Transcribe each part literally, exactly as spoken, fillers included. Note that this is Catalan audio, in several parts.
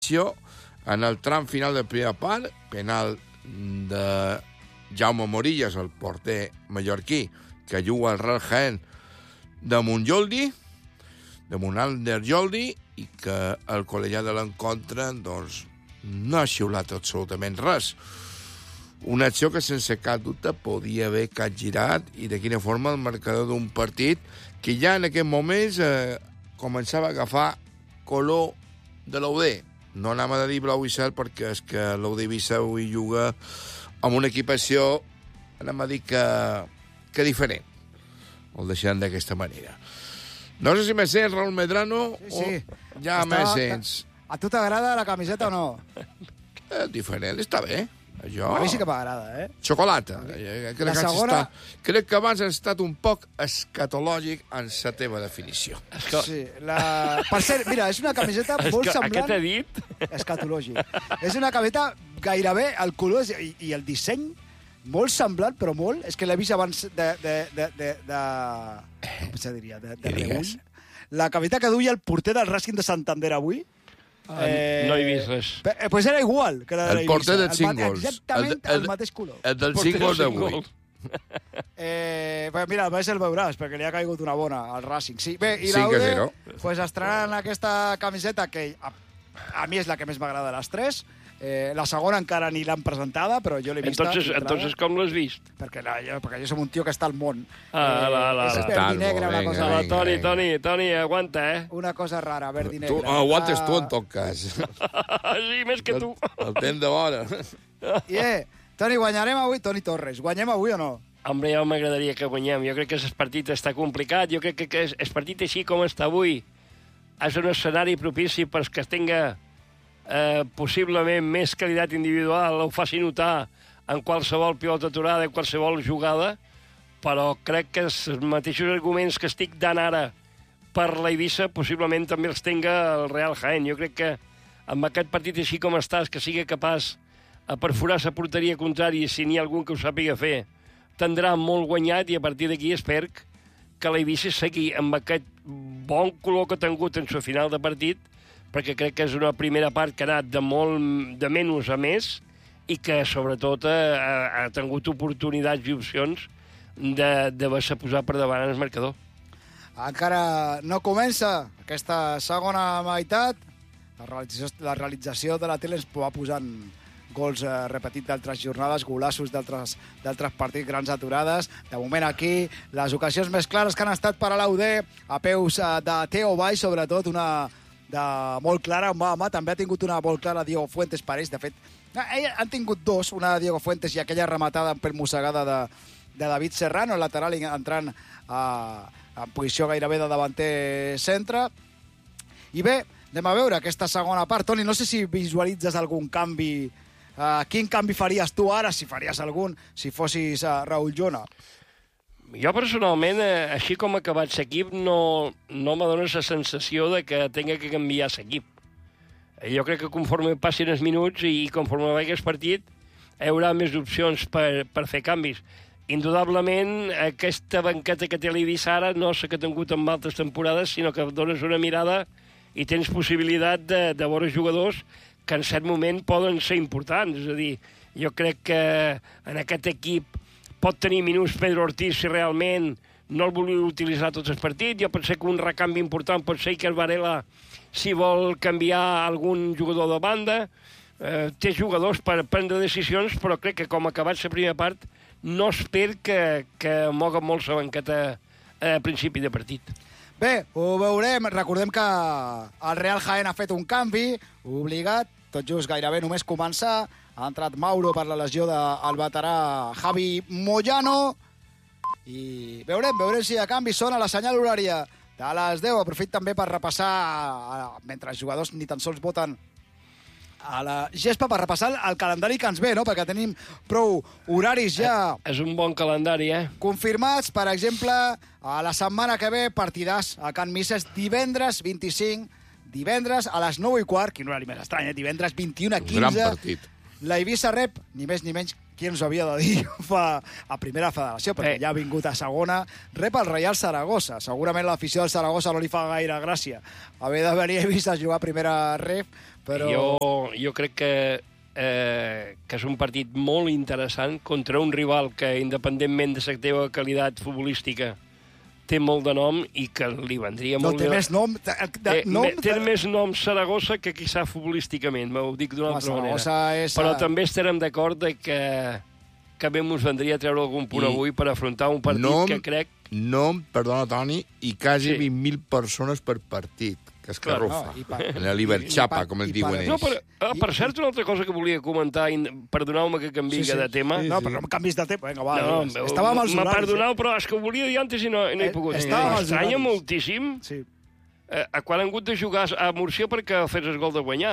acció en el tram final del primer part, penal de Jaume Morillas, el porter mallorquí, que juga al Real Jaén damunt Joldi, damunt Ander Joldi, i que el col·legiat de l'encontre doncs, no ha xiulat absolutament res. Una acció que sense cap dubte podia haver capgirat i de quina forma el marcador d'un partit que ja en aquest moments eh, començava a agafar color de l'U D. No anem a dir blau i cel perquè és que l'U D Eivissa avui juga amb una equipació, anem a dir que, que diferent. El deixem d'aquesta manera. No sé si me sents, Raúl Medrano, sí, sí. o ja me sents. A tu t'agrada la camiseta o no? Eh, diferent, està bé. Jo... A mi sí que m'agrada, eh? Xocolata. Crec, la que segona... estat... Crec que abans has estat un poc escatològic en la teva definició. Sí, la... Per cert, mira, és una camiseta molt semblant... Què t'ha dit? Escatològic. És una camiseta gairebé, el color és... i, i el disseny, molt semblant, però molt. És que l'he vist abans de... de, de, de, de... Com se diria? De, de rebull. La camiseta que duia el porter del Racing de Santander avui, Eh, no he vist res. Eh, pues era igual que la de el porter dels cinc gols. Exactament el, el, el mateix color. El dels cinc gols d'avui. Eh, pues mira, a més el veuràs, perquè li ha caigut una bona al Racing. Sí, bé, i l'U D pues, estrenant aquesta camiseta que a, a mi és la que més m'agrada de les tres. Eh, la segona encara ni l'han presentada, però jo l'he vista. Entonces, entonces com l'has vist? Perquè, la, jo, perquè jo som un tio que està al món. Ah, eh, la, la, és la. verdi negre, una cosa... La, Toni, Toni, Toni, aguanta, eh? Una cosa rara, verdi negre. Tu aguantes tu, en tot cas. Sí, més que tu. El, el temps de vora. I eh, Toni, guanyarem avui? Toni Torres, guanyem avui o no? Hombre, ja m'agradaria que guanyem. Jo crec que el partit està complicat. Jo crec que el partit així com està avui és un escenari propici per que es tinga eh, possiblement més qualitat individual, ho faci notar en qualsevol pilota aturada, en qualsevol jugada, però crec que els mateixos arguments que estic dant ara per la Eivissa possiblement també els tinga el Real Jaén. Jo crec que amb aquest partit així com estàs, que sigui capaç a perforar la porteria contrària, si n'hi ha algun que ho sàpiga fer, tindrà molt guanyat, i a partir d'aquí espero que la Eivissa segui amb aquest bon color que ha tingut en la final de partit, perquè crec que és una primera part que ha anat de, molt, de menys a més i que, sobretot, ha, ha tingut oportunitats i opcions d'haver-se posat per davant el marcador. Encara no comença aquesta segona meitat. La realització, la realització de la tele ens va posant gols eh, repetits d'altres jornades, golassos d'altres partits, grans aturades. De moment aquí, les ocasions més clares que han estat per a l'U D, a peus eh, de Teo Vall, sobretot una de molt clara, mà a mà. També ha tingut una molt clara Diego Fuentes per ells. De fet, eh, han tingut dos, una de Diego Fuentes i aquella rematada per mossegada de, de David Serrano, el lateral entrant a, en posició gairebé de davanter centre. I bé, anem a veure aquesta segona part. Toni, no sé si visualitzes algun canvi. Uh, quin canvi faries tu ara, si faries algun, si fossis uh, Raúl Llona? Jo, personalment, eh, així com ha acabat l'equip, no, no m'adona la sensació de que tinga que canviar l'equip. Eh, jo crec que conforme passin els minuts i conforme vagi el partit, hi haurà més opcions per, per fer canvis. Indudablement, aquesta banqueta que té l'Eivissa ara no s'ha tingut en altres temporades, sinó que dones una mirada i tens possibilitat de, de veure jugadors que en cert moment poden ser importants. És a dir, jo crec que en aquest equip pot tenir minuts Pedro Ortiz si realment no el volia utilitzar tots els partits. Jo penso que un recanvi important pot ser Iker Varela si vol canviar algun jugador de banda. Eh, té jugadors per prendre decisions, però crec que com ha acabat la primera part no espero que, que moguen molt la banqueta a principi de partit. Bé, ho veurem. Recordem que el Real Jaén ha fet un canvi obligat, tot just gairebé només començar. Ha entrat Mauro per la lesió del veterà Javi Moyano. I veurem, veurem si a canvi sona la senyal horària de les deu. Aprofit també per repassar, mentre els jugadors ni tan sols voten a la gespa, per repassar el calendari que ens ve, no? Perquè tenim prou horaris ja. És un bon calendari, eh? Confirmats. Per exemple, a la setmana que ve, partidàs a Can Misses, divendres vint-i-cinc, divendres a les nou i quart, quin horari més estrany, eh? Divendres vint-i-una a quinze. Gran partit. La Eivissa rep, ni més ni menys, qui ens ho havia de dir fa a primera federació, perquè eh. ja ha vingut a segona, rep el Reial Saragossa. Segurament l'afició del Saragossa no li fa gaire gràcia haver de venir a Eivissa a jugar a primera ref, Però... Jo, jo crec que, eh, que és un partit molt interessant contra un rival que, independentment de la teva qualitat futbolística, té molt de nom i que li vendria no, molt... té més nom... De, de, eh, nom té de... més nom Saragossa que quizà futbolísticament, m'ho dic d'una altra manera. És... Però també estarem d'acord de que, que bé ens vendria a treure algun punt I avui per afrontar un partit nom, que crec... Nom, perdona, Toni, i quasi Sí. vint mil persones per partit, que és Claro, carrufa. no, i pa- En l'Iberxapa, com el i diuen pa- ells. No, per, ah, per cert, una altra cosa que volia comentar, i perdoneu-me que canviï Sí, sí. de tema. No, però no em canvis de tema. Vinga, va. No, No, estàvem als m'ha horaris. perdonat, però és que ho volia dir antes i no, i no he Eh, pogut. estàvem als M'estranya horaris. moltíssim Sí. eh, quan han hagut de jugar a Múrcia perquè fes el gol de guanyar.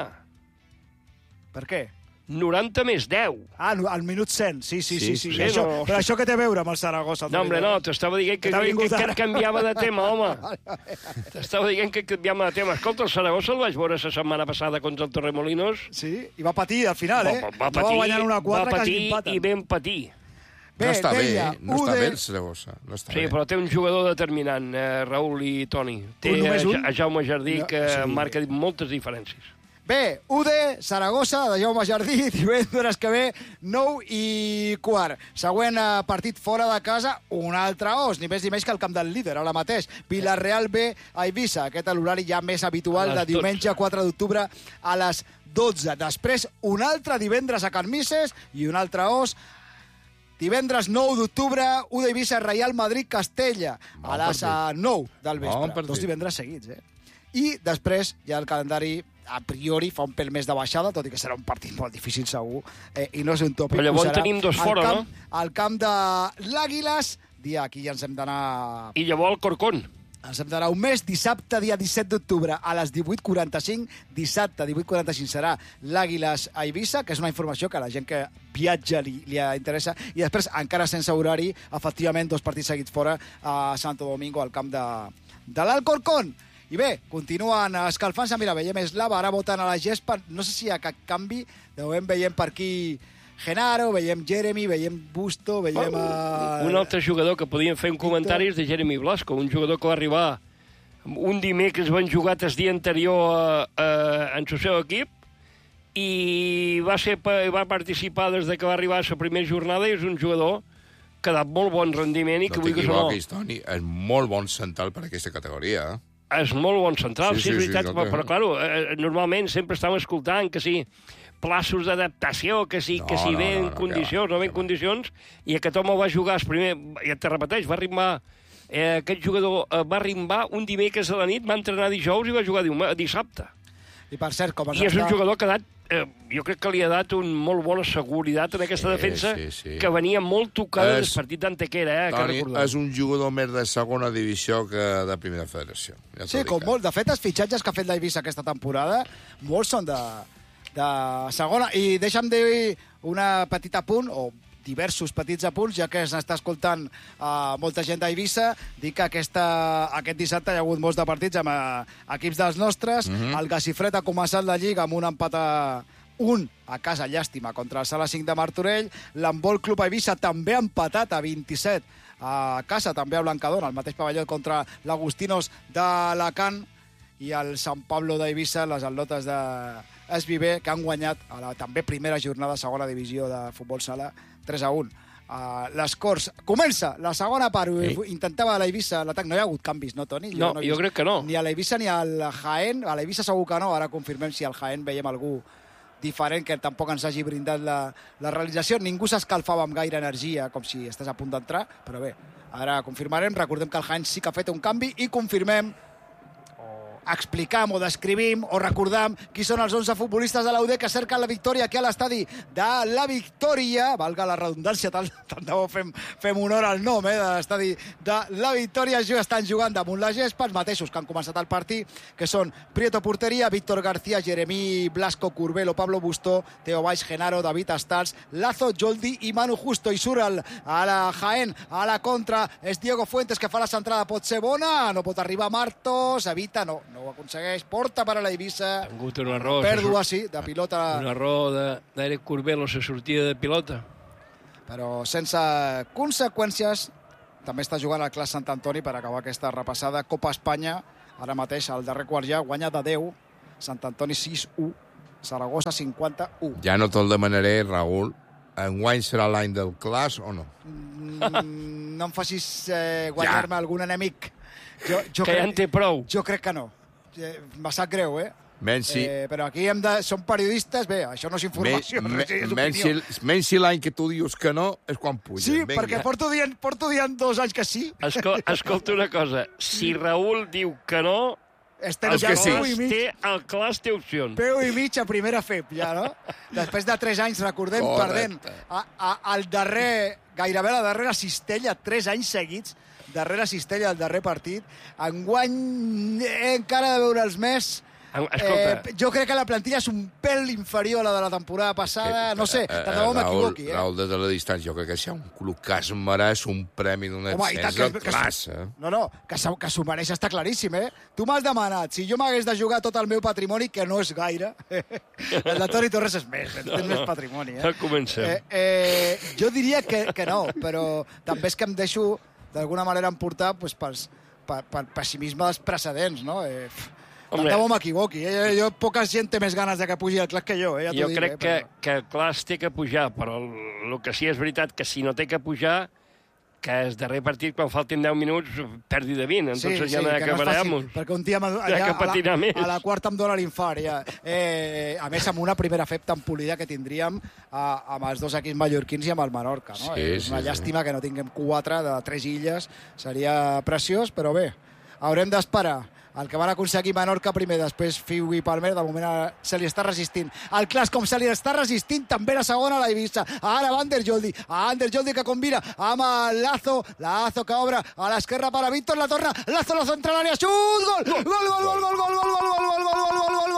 Per què? noranta més deu. Ah, no, al minut cent, sí, sí, sí. sí, sí, això, no, però això què té a veure amb el Saragossa? No, hombre, no, t'estava dient que, Que t'ha que, vingut que, que ara. canviava de tema, home. T'estava dient que canviava de tema. Escolta, el Saragossa el vaig veure la setmana passada contra el Torremolinos. Sí, i va patir al final, eh? Va, va No patir, va guanyar una quatre, va quasi patir empaten. i ben patir. No està bé, deia, eh? no està U D bé el Saragossa. No està Sí, bé. però té un jugador determinant, eh, Raül i Toni. Té Un, només a, un? a Jaume Jardí, No, que sí. marca moltes diferències. Bé, U D, Saragossa, de Jaume Jardí, divendres que ve, nou i quart. Següent eh, partit fora de casa, un altre os, ni més ni menys que el camp del líder, ara mateix. Villarreal B a Eivissa, aquest és l'horari ja més habitual A les de diumenge quatre d'octubre a les dotze. Després, un altre divendres a Can Misses i un altre os divendres nou d'octubre, U D Eivissa, Real Madrid, Castella, a Bon les partit. nou del Bon vespre. partit. Dos divendres seguits, eh? I després hi ha el calendari a priori fa un pèl més de baixada, tot i que serà un partit molt difícil segur, eh, i no és un tòpic. Però llavors ho serà. tenim dos Al fora, camp, no? Al camp de l'Àguiles, dia aquí ja ens hem d'anar... I llavors el Corcón. Ens hem d'anar un mes, dissabte, dia disset d'octubre, a les divuit quaranta-cinc. Dissabte, divuit quaranta-cinc, serà l'Àguiles a Eivissa, que és una informació que a la gent que viatja li, li interessa. I després, encara sense horari, efectivament, dos partits seguits fora a Santo Domingo, al camp de, de l'Alcorcón. I bé, continuen escalfant-se. Mira, veiem Eslava, ara votant a la gespa. No sé si hi ha cap canvi. De moment veiem per aquí Genaro, veiem Jeremy, veiem Busto, veiem... A... Un altre jugador que podíem fer un comentari és de Jeremy Blasco, un jugador que va arribar un dimecres, van jugar el dia anterior a, a, en el seu equip i va, ser, va participar des de que va arribar a la primera jornada i és un jugador que ha dat molt bon rendiment i No que vull que no... t'equivoquis, Toni, és molt bon central per aquesta categoria. Eh? És molt bon central, Sí, sí, sí, és sí, veritat, sí, però, sí. però claro, eh, normalment sempre estàvem escoltant que sí, plaços d'adaptació, que sí, que No, si no, ve no, en no, condicions, que va, no ve en que va. condicions, i aquest home va jugar el primer, ja te repeteix, va arribar, eh, aquest jugador eh, va arribar un dimecres a la nit, va entrenar dijous i va jugar diumenge, dissabte. I per cert, com ens I és un està- jugador que ha dat, eh, jo crec que li ha dat un molt bona seguretat en aquesta Sí, defensa, sí, sí. que venia molt tocada És- del partit d'Antequera, eh, que Toni, recordem. és un jugador més de segona divisió que de primera federació. Ja t'ho Sí, dic, com eh? molt. De fet, els fitxatges que ha fet l'Eivissa aquesta temporada, molts són de, de segona. I deixa'm dir una petita apunt, o diversos petits apunts, ja que s'està escoltant uh, molta gent d'Eivissa, dir que aquesta, aquest dissabte hi ha hagut molts de partits amb uh, equips dels nostres. Mhm. El Gacifret ha començat la Lliga amb un empat a un a casa, llàstima, contra el Sala cinc de Martorell. L'Handbol Club Eivissa també ha empatat a vint-i-set a casa, també a Blancadona, el mateix pavelló contra l'Agustinos d'Alacant, i el Sant Pablo d'Eivissa, les atletes de Esviver, que han guanyat a la també primera jornada de segona divisió de futbol sala, tres a un. Uh, les Corts. Comença la segona part. Sí. Intentava a l'Eivissa l'atac. No hi ha hagut canvis, no, Toni? No, he jo vist crec que no. Ni a l'Eivissa ni al Jaén. A l'Eivissa segur que no. Ara confirmem si al Jaén veiem algú diferent que tampoc ens hagi brindat la, la realització. Ningú s'escalfava amb gaire energia, com si estàs a punt d'entrar, però bé, ara confirmarem. Recordem que el Jaén sí que ha fet un canvi i confirmem, explicam o descrivim o recordam qui són els onze futbolistes de l'U D que cerquen la victòria aquí a l'estadi de la Victòria, valga la redundància, tant, tant de bo fem, fem honor al nom eh, de l'estadi de la Victòria. Estan jugant damunt la gespa, els mateixos que han començat el partit, que són Prieto Porteria, Víctor García, Jeremí Blasco, Curbelo, Pablo Bustó, Teo Baix, Genaro, David Astals, Lazo, Joldi i Manu Justo. I surt el, a la Jaén, a la contra, és Diego Fuentes, que fa la centrada, pot ser bona, no pot arribar Martos, evita, no, no ho aconsegueix, porta per a l'Eivissa. Ha hagut un error. Pèrdua, sí, de pilota, Un error d'Eric Curbelo, la sortida de pilota. però sense conseqüències. També està jugant el Clas Sant Antoni per acabar aquesta repassada. Copa Espanya, ara mateix, al darrer quart ja, guanya de deu. Sant Antoni sis u Saragossa cinquanta-u. Ja no te'l demanaré, Raül. Enguany serà l'any del Clas o no? Mm, no em facis eh, guanyar-me ja. algun enemic. Jo, jo que crec, ja en té prou. Jo crec que no. Eh, M'ha sap greu, eh? Menys si... Eh, però aquí hem de... som periodistes, bé, això no és informació, me, me, és menys opinió. si, menys si l'any que tu dius que no és quan puja. Sí, Venga. perquè porto dient, porto dient dos anys que sí. Escol, escolta una cosa, si Raül diu que no, Estem Els ja que sí. peu i mig, té, el Clas té opcions. peu i mig a primera F E P, ja, no? Després de tres anys, recordem, Correcte. perdent a, a, al darrer, gairebé a la darrera cistella, tres anys seguits, darrera cistella del darrer partit. Enguany eh, encara de veure'ls més. Escolta, Eh, jo crec que la plantilla és un pèl inferior a la de la temporada passada. No sé, tant de bo m'equivoqui. Eh? Raül, des de la distància, jo crec que si hi ha un club que es mereix un premi d'un Home, i tant, ascens de que- que- classe. No, no, que, s'ho- que s'ho mereix està claríssim, eh? Tu m'has demanat, si jo m'hagués de jugar tot el meu patrimoni, que no és gaire, el de Toni Torres és més, té més patrimoni, eh? ja comencem. Eh, eh, jo diria que, que no, però també és que em deixo d'alguna manera emportar pues, pels, per, per pessimisme dels precedents, no? Eh, tant Hombre. de bo m'equivoqui. Eh? Jo, poca gent té més ganes de que pugi el Clas que jo, eh? Ja t'ho Jo dic, crec eh? que, Però... que el Clas té que pujar, però el, el que sí és veritat que si no té que pujar, que el darrer partit, quan faltin deu minuts, perdi de vint. Entonces ja no hi ha que que no és fàcil, parar-nos. perquè un dia Hi ha que patinar a, més. la, a la quarta em dóna l'infart. Ja. Eh, a més, amb una primera F E P tan polida que tindríem a, amb els dos equips mallorquins i amb el Menorca. No? Sí, és una sí, llàstima que no tinguem quatre de tres illes. Seria preciós, però bé, haurem d'esperar. El que van aconseguir Menorca primer, després Fiu i Palmer, de moment se li està resistint. El Clas, com se li està resistint, també la segona a la Eivissa. Ara va Ander Joldi, a Ander Joldi que combina amb el Lazo, Lazo que obre a l'esquerra per a Víctor, la torna, Lazo, Lazo entra a l'àrea, xut, gol, gol, gol, gol, gol, gol, gol, gol, gol, gol, gol, gol,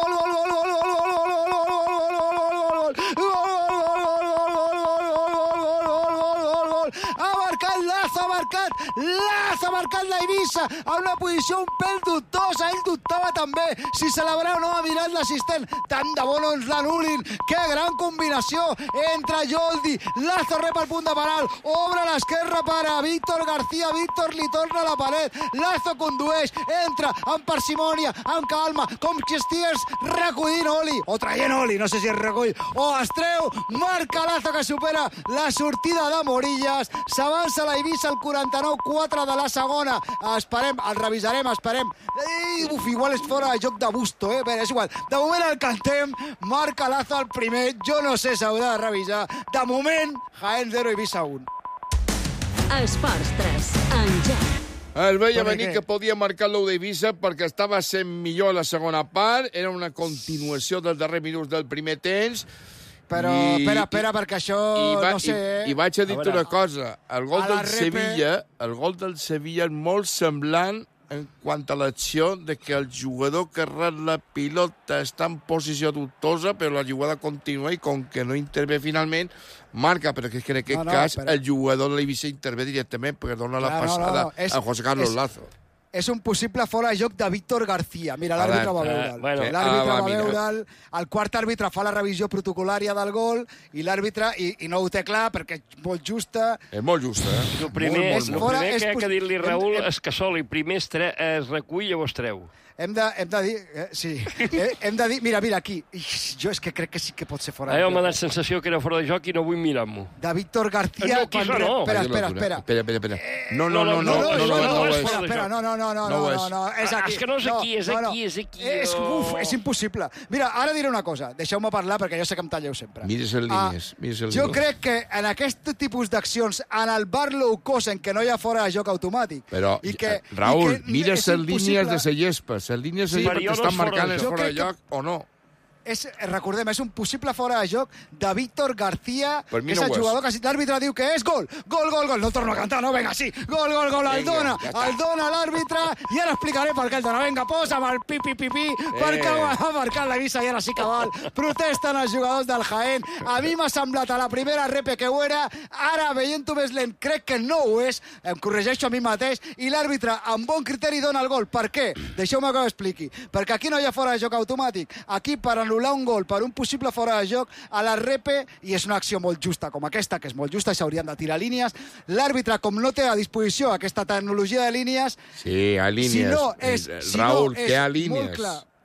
ha marcat Lazo, ha marcat Lazo, ha marcat la Eivissa a una posició un pèl dubtosa, ell dubtava també si celebrar o no, ha mirat l'assistent, tant de bo no ens l'anul·lin, que gran combinació entre Joldi, Lazo rep el punt de penal, obre a l'esquerra per a Víctor García, Víctor li torna a la paret, Lazo condueix, entra amb parsimònia, amb calma, com si estigués recollint oli, o traient oli, no sé si es recull, o es treu, marca Lazo que supera la sortida de Morillas, s'avança la Eivissa al quaranta-nou quatre de la segona, esperem, el revisarem, esperem, ei, uf, igual és fora de joc de Busto, eh, però és igual, de moment el cantem, marca Lazo el primer, jo no sé, s'haurà de revisar, de moment, Jaén zero, Eivissa un. Esports tres, en Jack. Es veia Però venir què? que podia marcar l'Ou d'Eivissa perquè estava sent millor a la segona part, era una continuació dels darrers minuts del primer temps. Però, I- espera, espera, perquè això, I, va, no sé... i, i vaig a dir-te A veure. una cosa, el gol A la del repe- Sevilla, el gol del Sevilla és molt semblant en quant a l'acció de que el jugador que rep la pilota està en posició dubtosa, però la jugada continua i com que no intervé finalment, marca, però que, que en aquest No, no, cas però- el jugador de l'Eivissa intervé directament perquè dona la Clar, no, no, passada no, és- a José Carlos és- Lazo. És un possible fora de joc de Víctor García. Mira, l'àrbitre va Alerta. veure'l. Bueno. L'àrbitre Ah, va, va mira. veure'l, el quart àrbitre fa la revisió protocolària del gol i l'àrbitre, i, i no ho té clar perquè és molt justa, És molt justa, eh? El primer, molt, el molt. Fora primer és que ha que pos- dir-li hem- Raül hem- és que Soli primer es, tre es recull i llavors treu. hem de, hem de dir... Eh, sí, eh, hem de dir... Mira, mira, aquí. Ix, jo és que crec que sí que pot ser fora A de mi m'ha joc. donat sensació que era fora de joc i no vull mirar-m'ho. De Víctor García... No, aquí quan- no. Espera, Ai, espera, locura. espera. Espera, espera, espera. No, no, no, no, no, no, no, no, no, no, no, és. Espera, espera, no, no, no, no, No no, ho no, és. no, és Ah, aquí. és que no és aquí, és no, no. aquí, és aquí, És, oh. uf, és impossible. Mira, ara diré una cosa, deixeu-me parlar perquè jo sé que em talleu sempre. Mires en línies, mires en Jo línies. crec que en aquest tipus d'accions, en el bar low cost en què no hi ha fora de joc automàtic, Però, i que, eh, Raül, i que mires és les línies impossible- de la llespa. Les línies de Sí, llespa però jo no t'estan és fora marcant de és joc. fora de Jo crec lloc o no. és, recordem, és un possible fora de joc de Víctor García, Per mi que és no el ho és. jugador que si l'àrbitre diu que és gol, gol, gol, gol, no torno a cantar, no, vinga, sí, gol, gol, gol, el Vinga, dona, ja està. el dona l'àrbitre, i ara explicaré per què el dona, vinga, posa'm el pi, pi, pi, pi, perquè ho ha marcat la Eivissa i ara sí que val, protesten els jugadors del Jaén, a mi m'ha semblat a la primera repe que ho era, ara veient-ho més lent, crec que no ho és, em corregeixo a mi mateix, i l'àrbitre amb bon criteri dona el gol, per què? Deixeu-me que ho expliqui, perquè aquí no hi ha fora de joc automàtic, aquí per anul·lar un gol, per un possible fora de joc, a la repe, i és una acció molt justa com aquesta, que és molt justa i s'haurien de tirar línies, l'àrbitre, com no té a disposició aquesta tecnologia de línies, Sí, hi ha línies. si no és, Eh, si Raül, no que és hi ha molt línies. clar,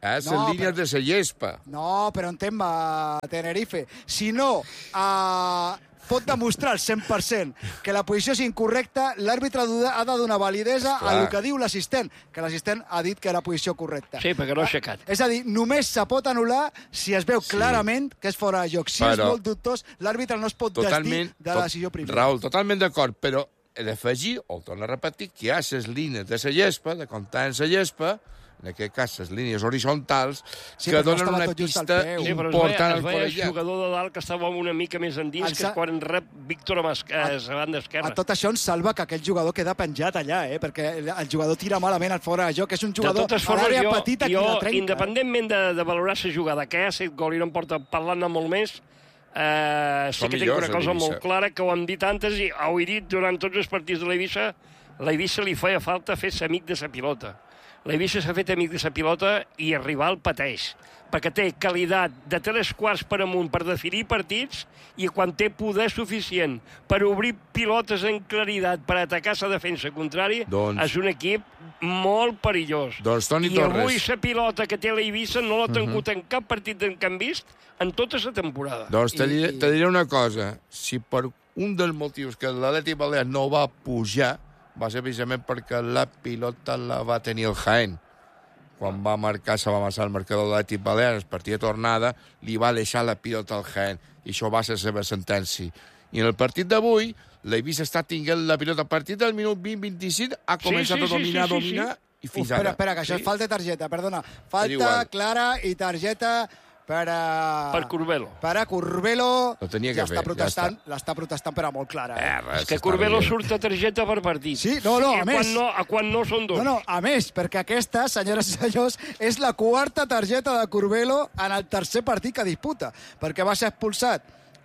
És No, en línies però- de la gespa. No, però en tema Tenerife. Si no uh, pot demostrar al cent per cent que la posició és incorrecta, l'àrbitre ha de donar validesa Esclar. a el que diu l'assistent, que l'assistent ha dit que era posició correcta. Sí, perquè no ha aixecat. És a dir, només se pot anul·lar si es veu Sí. clarament que és fora de joc. Si Però- és molt dubtós, l'àrbitre no es pot Totalment, desdir de la decisió primera. Raül, totalment d'acord, però he d'afegir, o torno a repetir, que hi ha les línies de la gespa, de comptar en la gespa, en aquest cas les línies horitzontals, Sí, que però no donen estava una tot just al pista peu. Sí, però es important veia, al es veia el col·legiat. jugador de dalt que estava una mica més endins, El que és sa- quan rep Víctor a, mas... a la banda esquerra. A tot això ens salva que aquell jugador queda penjat allà, eh? Perquè el el jugador tira malament al fora de joc. És un De jugador totes a formes, l'àrea jo, petita qui jo la trenca. independentment de, de valorar la jugada, que ha set gol i no em porta parlant-ne molt més, eh, sí Són que tinc millors, una cosa el Eivissa. molt clara, que ho hem dit antes i ho he dit durant tots els partits de l'Eivissa, l'Eivissa li feia falta fer-se amic de la pilota. L'Eivissa s'ha fet amic de la pilota i el rival pateix, perquè té qualitat de tres quarts per amunt per definir partits i quan té poder suficient per obrir pilotes en claritat per atacar la defensa contrari, Doncs- és un equip molt perillós. Doncs Toni I Torres. avui la pilota que té l'Eivissa no l'ha tingut en cap partit que hem vist en tota la temporada. Doncs te I- diré, i- te diré una cosa. Si per un dels motius que l'Atlètic Balear no va pujar va ser precisament perquè la pilota la va tenir el Jaén. Quan va marcar, se va marcar el marcador de l'Atlètic Balear, el partit de tornada, li va deixar la pilota al Jaén. I això va ser la seva sentència. I en el partit d'avui, l'Eivissa està tinguent la pilota a partir del minut vint vint-vint-cinc, ha Sí, començat sí, a sí, dominar, sí, sí, dominar, sí. i Uf, fins espera, ara. espera, que això Sí. és falta de targeta, perdona. igual. Falta clara i targeta per a... Per Curbelo. Per a Curbelo. Ho tenia que ja fer, està ja protestant, l'està protestant, però molt clara. Eh? Eh, res, És que està Curbelo rient. surt a targeta per partit. Sí, no, no, I a quan més. No, a quan no són dos. No, no, a més, perquè aquesta, senyores i senyors, és la quarta targeta de Curbelo en el tercer partit que disputa, perquè va ser expulsat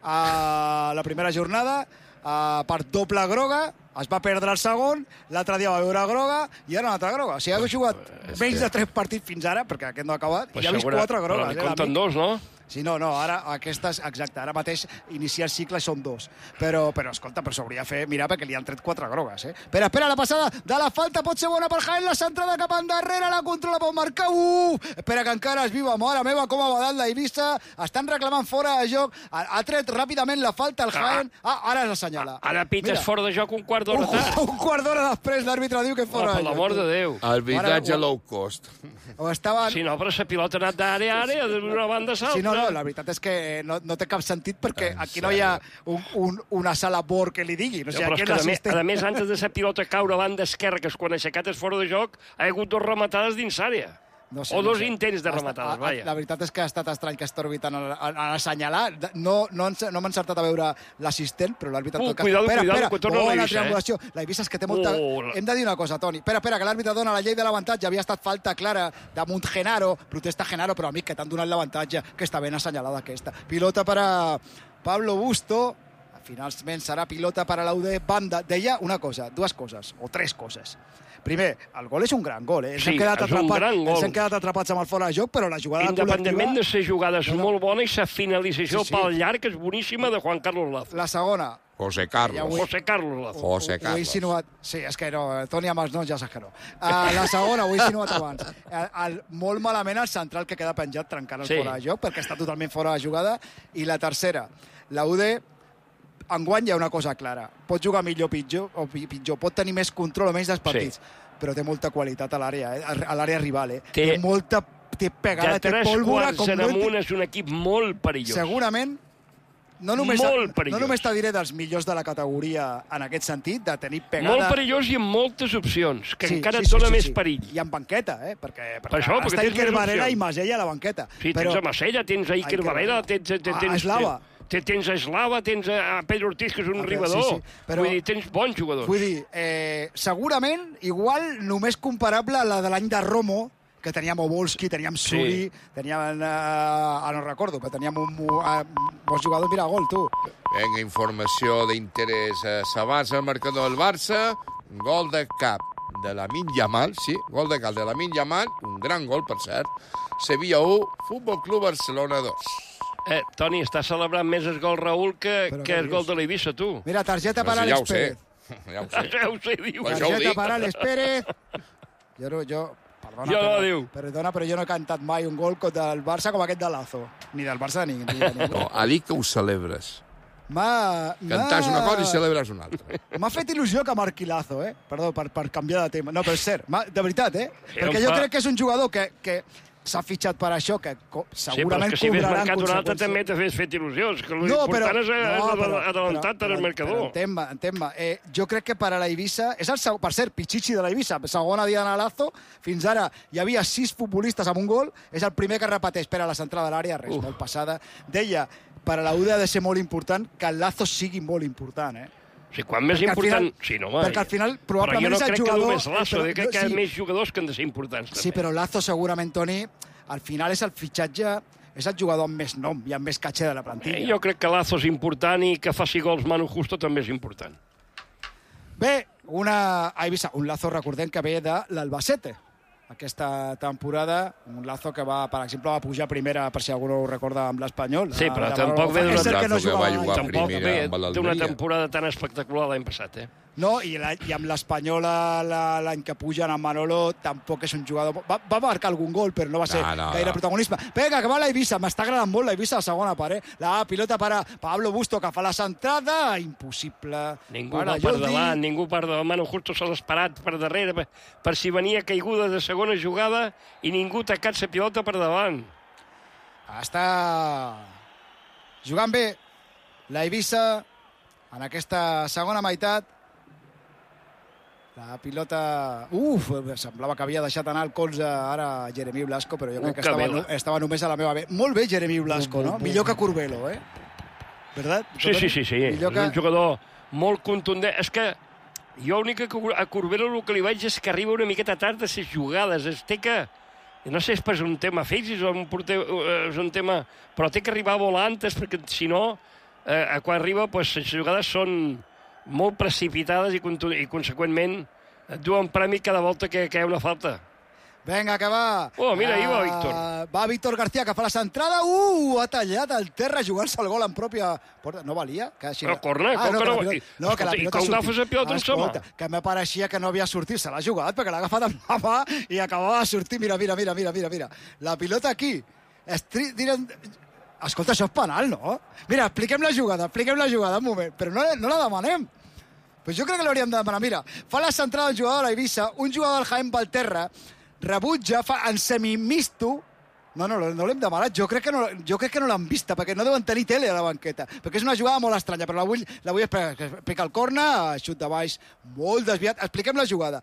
a la primera jornada uh, per doble groga, es va perdre el segon, l'altre dia va veure groga i ara una altra groga. O sigui, ha jugat menys de tres partits fins ara, perquè aquest no ha acabat, Pues i ha vist segura- quatre Però grogues. li eh, compten l'amic? dos, no? Sí, no, no, ara aquestes, exacte, ara mateix iniciar el cicle són dos. Però, però escolta, però s'hauria de fer, mirar, perquè li han tret quatre grogues, eh? Espera, espera, la passada de la falta pot ser bona per Jaén, la centrada cap endarrere, la controla, pot marcar, uh! Espera, que encara es viva, mare meva, com ha badat la Eivissa, estan reclamant fora de joc, ha, ha tret ràpidament la falta al Jaén, ah, ara l'assenyala. Ara pites Mira. fora de joc un quart d'hora Un, tard. un quart d'hora després l'àrbitre diu que és Oh, fora per de joc. l'amor de Déu. Arbitratge Ara- low cost. O estaven... Si no, però la pilota ha anat d'àrea a àrea, d'una banda a l'altra. Sí, no, no, la veritat és que no, no té cap sentit perquè aquí no hi ha un, un, una sala bor que li digui. No No, sé, però aquí és que, a més, l'assistent... a més, antes de la pilota caure a banda esquerra, que és quan ha aixecat és fora de joc, ha hagut dos rematades dins àrea. No sé, o no dos sé. intents de Ha estat- rematades, ha- vaja. La veritat és que ha estat estrany que està orbitant en, en, en assenyalar. No, no, ens- no m'ha encertat a veure l'assistent, però l'àrbitre... en Uh, tot cas- cuidado, espera, cuidado, espera, que torna bona l'Eivissa, eh? triangulació. La Eivissa és que té molta... Oh, la- Hem de dir una cosa, Toni. Espera, espera, que l'àrbitre dona la llei de l'avantatge. Havia estat falta clara damunt Genaro. Protesta Genaro, però amic, que t'han donat l'avantatge, que està ben assenyalada aquesta. Pilota per a Pablo Busto. Finalment serà pilota per a l'U D Banda. Deia una cosa, dues coses, o tres coses. Primer, el gol és un gran gol, eh? Ens Sí, hem quedat és un atrapat- gran gol. Ens hem quedat atrapats amb el fora de joc, però la jugada Independentment de col·lectiva... ser jugades No, no. molt bona i la finalització Sí, sí. pel llarg és boníssima de Juan Carlos Lazo. La segona, José Ja Carlos. ho he- José Carlos Lazo. José ho he Carlos. insinuat... Sí, és que no, Toni Amas no, ja saps que no. Uh, la segona, ho he insinuat abans. El, el, molt malament el central que queda penjat trencant el Sí. fora de joc, perquè està totalment fora de jugada. I la tercera, la U D enguany hi ha una cosa clara. Pot jugar millor o pitjor, o pi- pitjor, pot tenir més control o menys dels partits, sí. però té molta qualitat a l'àrea, eh? a l'àrea rival. Eh? Té- Té molta... Té pegada, De té tres pólvora... quarts Com en no en amunt té- és un equip molt perillós. Segurament, no només, Molt no perillós. només te diré dels millors de la categoria en aquest sentit, de tenir pegada... Molt perillós i amb moltes opcions, que Sí, encara sí, et sí, dona sí, més sí. perill. I amb banqueta, eh? Perquè, perquè Per això, perquè està tens Iker més Varela opcions. i Masella a la banqueta. Sí, però... tens a Masella, tens a Iker Iker Varela, Varela. tens, tens, A- tens, a Eslava. tens, tens a Eslava, tens a Pedro Ortiz, que és un A veure, ribador. sí, sí, però- Vull dir, tens bons jugadors. Vull dir, eh, segurament, igual, només comparable a la de l'any de Romo, que teníem Obolski, teníem Suri, Sí. teníem... Eh, ah, no recordo, però teníem un, un, uh, bons jugadors, mira, gol, tu. Vinga, informació d'interès. Eh, S'avança el marcador del Barça. Gol de cap de Lamine Yamal, sí, gol de cap de Lamine Yamal, un gran gol, per cert. Sevilla u, Futbol Club Barcelona dos. Eh, Toni, està celebrant més el gol Raül que, Però que què el gol dius? de l'Eivissa, tu. Mira, targeta No per sé, ja Alex ho sé. Pérez. Ja ho sé. Ja ho sé, diu. Per això ho Targeta dic. per Alex Pérez. Jo, no- jo, perdó, Perdona, Jo no però, diu. Perdona, però jo no he cantat mai un gol contra el Barça com aquest de Lazo. Ni del Barça ni, ni de ningú. No, ha dit que ho celebres. M'ha... Cantar una cosa i celebres una altra. M'ha fet il·lusió que marqui Lazo, eh? Perdó, per, per canviar de tema. No, però és cert, de veritat, eh? Sí, Perquè em jo fa- crec que és un jugador que, que s'ha fitxat per això, que co- Sí, però segurament és que si hagués cobrarà en marcat un altre conseqüència. també t'hagués fet il·lusió. És que No, però... l'important és no, però- adelantar però- el marcador. Però entén-me, entén-me. Eh, jo crec que per a la Eivissa... És el segon, per cert, Pichichi de la Eivissa, segona Diana Lazo. Fins ara hi havia sis futbolistes amb un gol. És el primer que repeteix per a la centrada de l'àrea, res, Uf. molt passada. Deia, per a la U D ha de ser molt important que el Lazo sigui molt important, eh? O sigui, quan més Perquè al important... final- sí, no, home. perquè al final Però probablement jo no és el crec jugador- que només Lasso, però- jo crec que hi ha sí. més jugadors que han de ser importants. Sí, però Lazo segurament, Toni, al final és el fitxatge, és el jugador amb més nom i amb més caché de la plantilla. Eh, jo crec que Lazo és important i que faci gols Manu Justo també és important. Bé, una... a Eivissa, un Lazo, recordem que ve de l'Albacete. Aquesta temporada, un Lazo que va, per exemple, va pujar a primera, per si algú no ho recorda, amb l'Espanyol. Sí, a- però a- tampoc ve és d'una- cert que no Lazo que va jugava jugar mai. Tampoc primera ve amb té una l'Almeria. temporada tan espectacular l'any passat, eh? No, i, la, i amb l'Espanyol la- l'any que pugen amb Manolo tampoc és un jugador... Va, va marcar algun gol, però no va ser No, no, gaire no. protagonisme. Vinga, que va la Eivissa, m'està agradant molt la Eivissa a segona part, eh? La pilota per a Pablo Busto, que fa la centrada, impossible. Ningú Para va per Jordi. davant, ningú per davant. Manu Justo se l'ha esperat per darrere per, per si venia caiguda de segona jugada i ningú ha tacat la pilota per davant. Està jugant bé la Eivissa en aquesta segona meitat. La pilota... Uf, semblava que havia deixat anar el colze ara Jeremy Blasco, però jo crec que Que estava, bé. no- estava només a la meva... Bé. Molt bé Jeremy Blasco, no? Millor que Curbelo, eh? Verdad? Sí, sí, sí, sí. Millor És que... un jugador molt contundent. És que jo l'únic que a Corbero el que li veig és que arriba una miqueta tard de les jugades. Es té que... No sé si és per un tema físic o un porter, eh, és un tema... Però té que arribar volant, perquè si no, eh, quan arriba, pues, les jugades són molt precipitades i, contu- i conseqüentment, et duen premi cada volta que, que hi ha una falta. Vinga, que va. Oh, mira, ahí va Ah, Víctor. Va Víctor García, que fa la centrada. Uh, ha tallat al terra jugant-se el gol en pròpia porta. No valia? Que així... Però corna, com no, que que la no- pilota... no, que la Escolta, i pilota com ha sortit. agafes la pilota en sama? Escolta, que me pareixia que no havia sortit. Se l'ha jugat perquè l'ha agafat amb la mà i acabava de sortir. Mira, mira, mira, mira, mira, mira. La pilota aquí. Estri... Diren... Escolta, això és penal, no? Mira, expliquem la jugada, expliquem la jugada, un moment. Però no, no la demanem. Pues jo crec que l'hauríem de demanar. Mira, fa la centrada un jugador de la Eivissa, un jugador del Jaén pel terra, rebutja, fa en semimisto. No, no, no l'hem demanat. Jo crec que no, jo crec que no l'han vista, perquè no deuen tenir tele a la banqueta. Perquè és una jugada molt estranya, però la vull, la vull explicar al corna, xut de baix, molt desviat. Expliquem la jugada.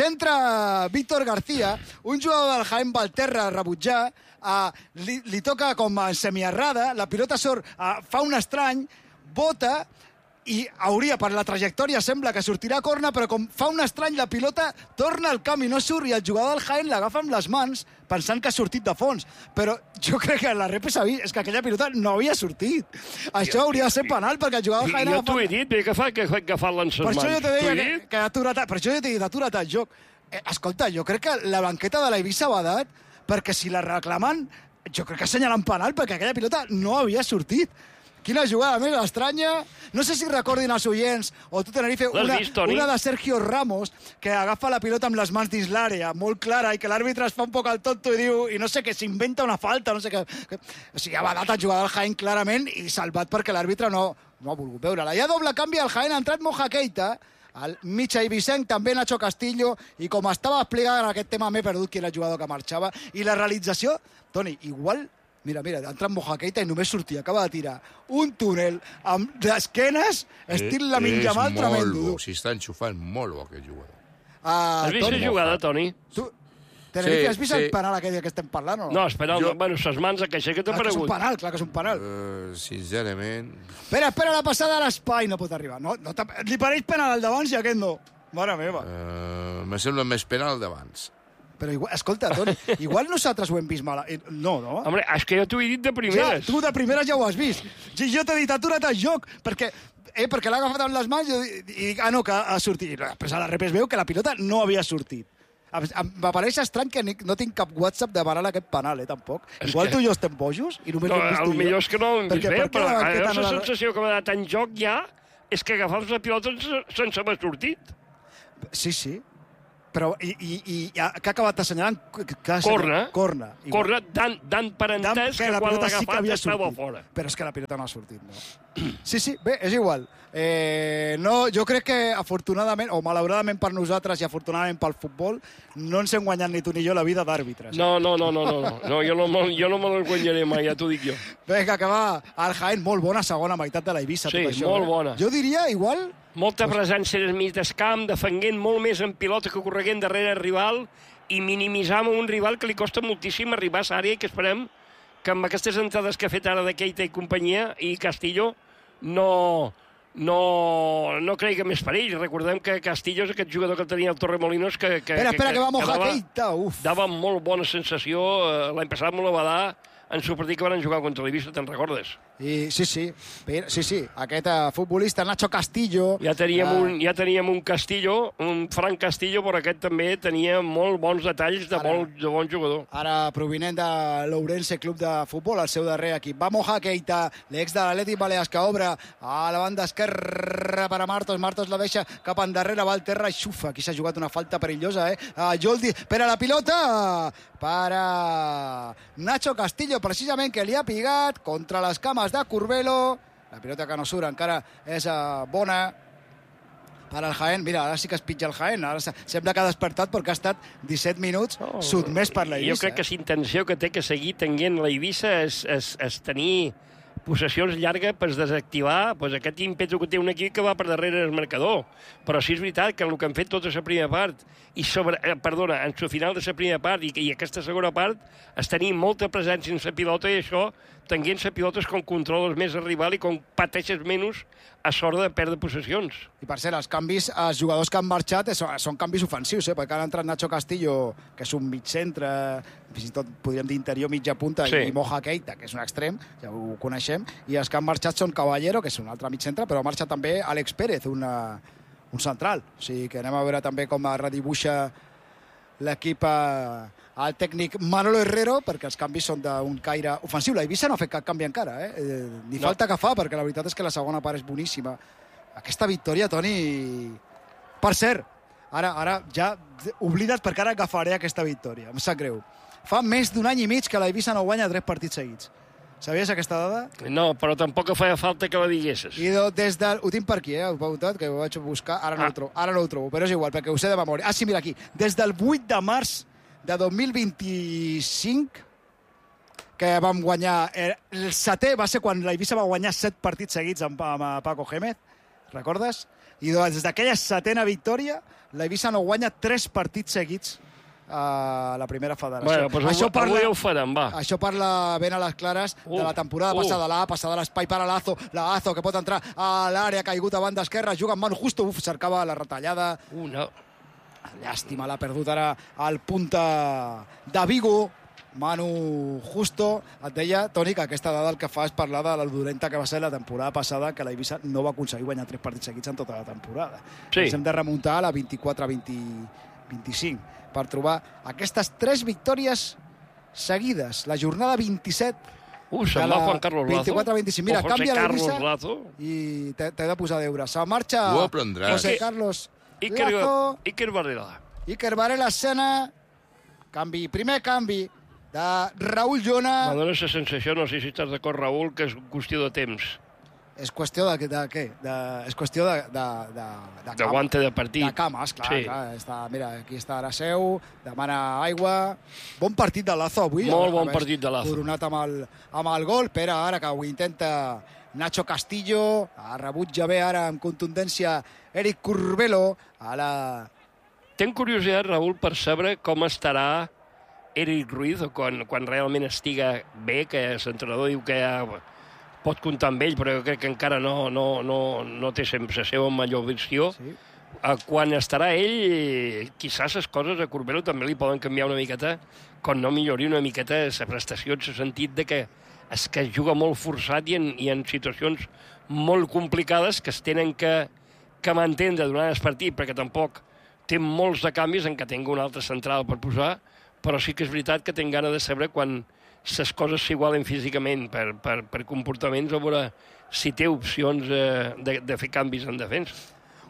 Centra Víctor García, un jugador del Jaén pel terra, rebutjar, uh, li, li toca com en semiarrada, la pilota sort, uh, fa un estrany, bota, i hauria, per la trajectòria, sembla que sortirà a corna, però com fa un estrany, la pilota torna al camp i no surt, i el jugador del Jaén l'agafa amb les mans, pensant que ha sortit de fons. Però jo crec que la rep s'ha vist, és que aquella pilota no havia sortit. Això hauria de ser penal, perquè el jugador del Jaén... Jo agafa- t'ho he dit, bé que fa que, que fa les per mans. això jo te T'ho deia he que, dit? que ha aturat, per això jo t'he dit, ha aturat el joc. Eh, escolta, jo crec que la banqueta de la Eivissa va dat, perquè si la reclamen, jo crec que assenyalen penal, perquè aquella pilota no havia sortit. Quina jugada més estranya. No sé si recordin els oients, o tu, Tenerife, L'has una, vist, Toni? una de Sergio Ramos, que agafa la pilota amb les mans dins l'àrea, molt clara, i que l'àrbitre es fa un poc al tonto i diu, i no sé, que s'inventa una falta, no sé què. Que, o sigui, ha badat el jugador del Jaén clarament i salvat perquè l'àrbitre no, no ha volgut veure-la. Hi ha doble canvi al Jaén, ha entrat Moja Keita, al mig eivissenc, també Nacho Castillo, i com estava explicant en aquest tema m'he perdut qui era el jugador que marxava, i la realització, Toni, igual... Mira, mira, ha entrat Moja Keita i només sortia, acaba de tirar un túnel amb d'esquenes, estil la Minjamal És tremendo. molt bo, si està enxufant molt bo aquest jugador. Uh, Has vist la jugada, Toni? Tu, Tenerife, Sí, has vist sí. el penal aquell que estem parlant o no? No, espera, Jo- jo... bueno, ses mans que aixeca t'ha Clar que és un paregut. penal, clar que és un penal. Uh, sincerament... Espera, espera, la passada a l'espai no pot arribar. No, no t'ha- li pareix penal al d'abans i aquest no. Mare meva. Uh, me sembla més penal d'abans. Però igual, escolta, Toni, igual nosaltres ho hem vist mal. Eh, No, no? Home, és que jo t'ho he dit de Ja, primeres. tu de primeres ja ho has vist. Si jo t'he dit, atura't el joc, perquè, eh, perquè l'ha agafat amb les mans i, i dic, ah, no, que ha sortit. I després a la rep es veu que la pilota no havia sortit. Em- em- M'apareix estrany que ni- no tinc cap WhatsApp demanant aquest penal, eh, tampoc. És Igual que- tu i jo estem bojos i només No, l'hem vist tu el i jo. millor és que no ho hem vist Perquè bé, per què però la a banqueta veure, no la la- sensació que m'ha donat en joc ja és que agafar la pilota sense, sense haver sortit. Sí, sí. però i, i, i que ha acabat assenyalant... Corna. Corna. Corna, dan, dan per entès que, que quan l'ha agafat sí estava fora. Però és que la pilota no ha sortit, no? Sí, sí, bé, és igual. Eh, no, jo crec que afortunadament, o malauradament per nosaltres i afortunadament pel futbol, no ens hem guanyat ni tu ni jo la vida d'àrbitres. No, no, no, no, no, no. Jo no, jo no me les guanyaré mai, ja t'ho dic jo. Vinga, que va, el Jaén, molt bona segona meitat de la Eivissa. Sí, tot això, molt eh? bona. Jo diria, igual... Molta presència en mig d'escamp, defenguent molt més en pilota que correguent darrere el rival i minimitzant un rival que li costa moltíssim arribar a l'àrea i que esperem que amb aquestes entrades que ha fet ara de Keita i companyia i Castillo no, no, no cregui més perill. Recordem que Castillo és aquest jugador que tenia el Torremolinos que... que espera, espera, que, que va mojar dava, Keita, uf. Dava molt bona sensació, l'any passat me la va dar en su partit que van jugar contra l'Eivissa, te'n recordes? I, sí, sí, sí, sí, aquest uh, futbolista, Nacho Castillo... Ja teníem, uh, un, ja teníem un Castillo, un Frank Castillo, però aquest també tenia molt bons detalls de, ara, molt, de bon jugador. Ara, provinent de l'Ourense Club de Futbol, el seu darrer equip. Va mojar Keita, l'ex de l'Atlètic Balears, que obre a la banda esquerra per a Martos. Martos la deixa cap endarrere, va al terra i xufa. Aquí s'ha jugat una falta perillosa, eh? Uh, Joldi, per a la pilota, per a Nacho Castillo, precisament, que li ha pigat contra les cames de Curbelo. La pilota que no surt encara és uh, bona per al Jaén. Mira, ara sí que es pitja el Jaén. Ara sembla que ha despertat perquè ha estat disset minuts oh, sotmès per la Eivissa. Jo crec que la intenció que té que seguir tenint la Eivissa és, és, és tenir possessions llargues per desactivar pues, aquest ímpetu que té un equip que va per darrere del marcador. Però sí és veritat que el que han fet tota la primera part, i sobre, eh, perdona, en el final de la primera part i, i aquesta segona part, és tenir molta presència en la pilota i això, tenint la pilota és com controles més el rival i com pateixes menys a sort de perdre possessions. I per cert, els canvis, els jugadors que han marxat són, són canvis ofensius, eh? Perquè han entrat Nacho Castillo, que és un mig centre, fins i tot podríem dir interior mitja punta, sí. I Moja Keita, que és un extrem, ja ho coneixem, i els que han marxat són Caballero, que és un altre mig centre, però ha marxat també Àlex Pérez, una, un central. O sigui que anem a veure també com redibuixa l'equip al tècnic Manolo Herrero, perquè els canvis són d'un caire ofensiu. La Eivissa no ha fet cap canvi encara, eh? eh ni no. falta que fa, perquè la veritat és que la segona part és boníssima. Aquesta victòria, Toni... Per cert, ara, ara ja oblida't perquè ara agafaré aquesta victòria. Em sap greu. Fa més d'un any i mig que la Eivissa no guanya tres partits seguits. Sabies aquesta dada? No, però tampoc feia falta que la diguessis. I des del... Ho tinc per aquí, eh? Ho he apuntat, que ho vaig buscar. Ara no, ah. ho trobo, ara no ho trobo, però és igual, perquè ho sé de memòria. Ah, sí, mira aquí. Des del vuit de març de dos mil vint-i-cinc, que vam guanyar... El setè va ser quan la Eivissa va guanyar set partits seguits amb, amb Paco Gémez, recordes? I des d'aquella setena victòria, la Eivissa no guanya tres partits seguits a la primera federació. Bueno, pues això avui, parla, avui ho farem, va. Això parla ben a les clares uh, de la temporada uh. passada. La passada l'espai per a Lazo. Lazo, que pot entrar a l'àrea, caigut a banda esquerra, juga amb Manu Justo. Uf, cercava la retallada. Uh, no. Llàstima, l'ha perdut ara al punta de Vigo. Manu Justo. Et deia, Toni, que aquesta dada el que fa és parlar de la dolenta que va ser la temporada passada, que la Eivissa no va aconseguir guanyar tres partits seguits en tota la temporada. Sí. Ens hem de remuntar a la vint-i-quatre vint-i-cinc per trobar aquestes tres victòries seguides. La jornada vint-i-set... Uh, se'n va Juan Carlos Lazo. vint-i-quatre vint-i-cinc. Mira, canvia la Eivissa i t'he de posar deure. Se marxa José Carlos Iker, Lazo. Iker Varela. Iker Varela, escena. Canvi, primer canvi de Raúl Llona. M'ha donat la sensació, no sé si estàs d'acord, Raúl, que és qüestió de temps. És qüestió de, de què? De, és qüestió de... De, de, de, de guante de partit. De cames, clar. Sí. clar està, mira, aquí està ara seu, demana aigua. Bon partit de Lazo avui. Molt bon partit de Lazo. Coronat amb el, amb el gol. Pere, ara que ho intenta Nacho Castillo. Ha rebut ja bé ara amb contundència Eric Curbelo. A la... Tenc curiositat, Raúl, per saber com estarà Eric Ruiz quan, quan realment estiga bé, que l'entrenador diu que ja pot comptar amb ell, però jo crec que encara no, no, no, no té sempre la seva millor versió. Sí. Quan estarà ell, quizás les coses a Curbelo també li poden canviar una miqueta, quan no millori una miqueta la prestació, en el sentit de que és que es juga molt forçat i en, i en situacions molt complicades que es tenen que, que mantendre durant el partit, perquè tampoc té molts de canvis en què tingui un altre central per posar, però sí que és veritat que tinc gana de saber quan les coses s'igualen físicament per, per, per comportaments, a veure si té opcions eh, de, de fer canvis en defensa.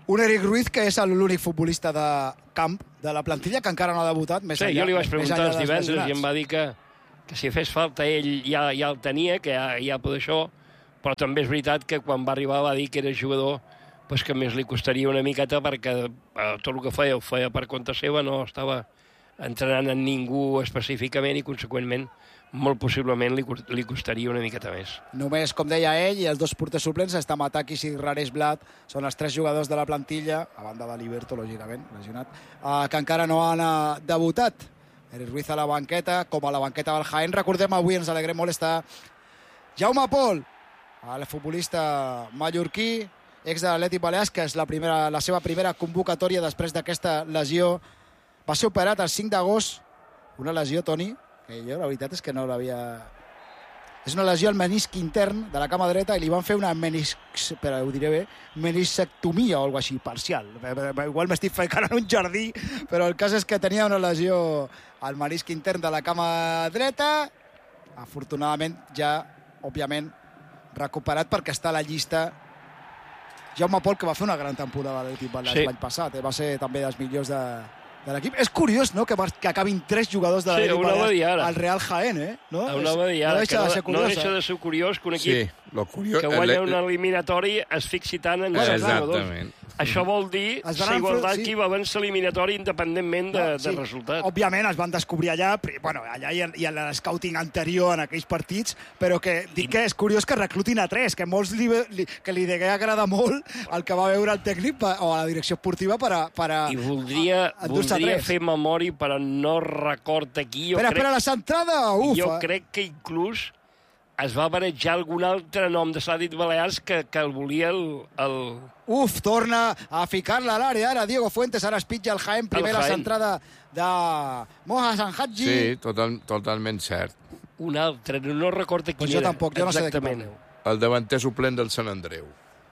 Un Eric Ruiz, que és l'únic futbolista de camp de la plantilla, que encara no ha debutat. Més sí, enllà, jo li vaig preguntar els divendres lesionats. i em va dir que, que si fes falta ell ja, ja el tenia, que ja, ja pot això, però també és veritat que quan va arribar va dir que era jugador pues, que més li costaria una miqueta perquè eh, tot el que feia ho feia per compte seva, no estava entrenant en ningú específicament i, conseqüentment, molt possiblement li, li costaria una miqueta més. Només, com deia ell, i els dos porters suplents, està Matakis i Rares Blat, són els tres jugadors de la plantilla, a banda de Liberto, lògicament, lesionat, eh, que encara no han eh, debutat. Eric Ruiz a la banqueta, com a la banqueta del Jaén. Recordem, avui ens alegrem molt, està Jaume Pol, el futbolista mallorquí, ex de l'Atlètic Balears, que és la, primera, la seva primera convocatòria després d'aquesta lesió. Va ser operat el cinc d'agost, una lesió, Toni, que jo la veritat és que no l'havia... És una lesió al menisc intern de la cama dreta i li van fer una menisc... Espera, ho diré bé, meniscectomia o alguna així, parcial. Igual m'estic ficant en un jardí, però el cas és que tenia una lesió al menisc intern de la cama dreta. Afortunadament ja, òbviament, recuperat perquè està a la llista Jaume Pol, que va fer una gran temporada de l'Atlètic Balears sí. l'any passat. Eh? Va ser també dels millors de... de l'equip. És curiós, no?, que, que acabin tres jugadors de l'Atlètic sí, Balears al Real Jaén, eh? No, és, no deixa de ser curiós, no deixa de ser curiós que un equip sí, lo curiós, que guanya un eliminatori es fixi tant en els jugadors. Això vol dir la igualtat sí. que va vèncer l'eliminatori independentment de, no, sí. de resultat. Òbviament es van descobrir allà, bueno, allà hi ha, hi ha l'escouting anterior en aquells partits, però que dic que és curiós que reclutin a tres, que molts li, li, que li degué agradar molt el que va veure el tècnic o a la direcció esportiva per a, per a, I voldria, a, a voldria fer memòria, però no record aquí. Jo espera, crec, espera, la centrada, ufa. Jo crec que inclús es va barejar algun altre nom de l'Atlètic Balears que, que el volia el, el... Uf, torna a ficar-la a l'àrea, ara Diego Fuentes, ara es pitja el Jaén, primer la centrada de Moha Sanhadji. Sí, total, totalment cert. Un altre, no recordo qui pues era. Jo tampoc, jo no sé de què parleu. El davanter suplent del Sant Andreu.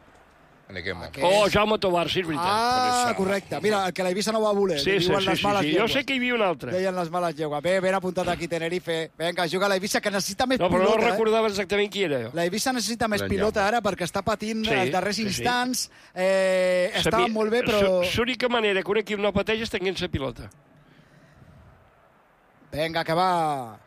En aquest moment. Aquest... Oh, Jaume Tobar, sí, és veritat. Ah, correcte. Mira, el que la Eivissa no va voler. Sí, sí, sí, les sí, males sí. Jo sé que hi havia un altre. Deien les males llengües. Bé, ben apuntat aquí Tenerife. Vinga, juga la Eivissa, que necessita més no, pilota. No, però no eh? recordava exactament qui era. La Eivissa necessita més ben pilota ara perquè està patint sí, els darrers sí, instants. Sí. Eh, està Sabia, molt bé, però... L'única manera que un equip no pateix és tenint la pilota. Vinga, que va.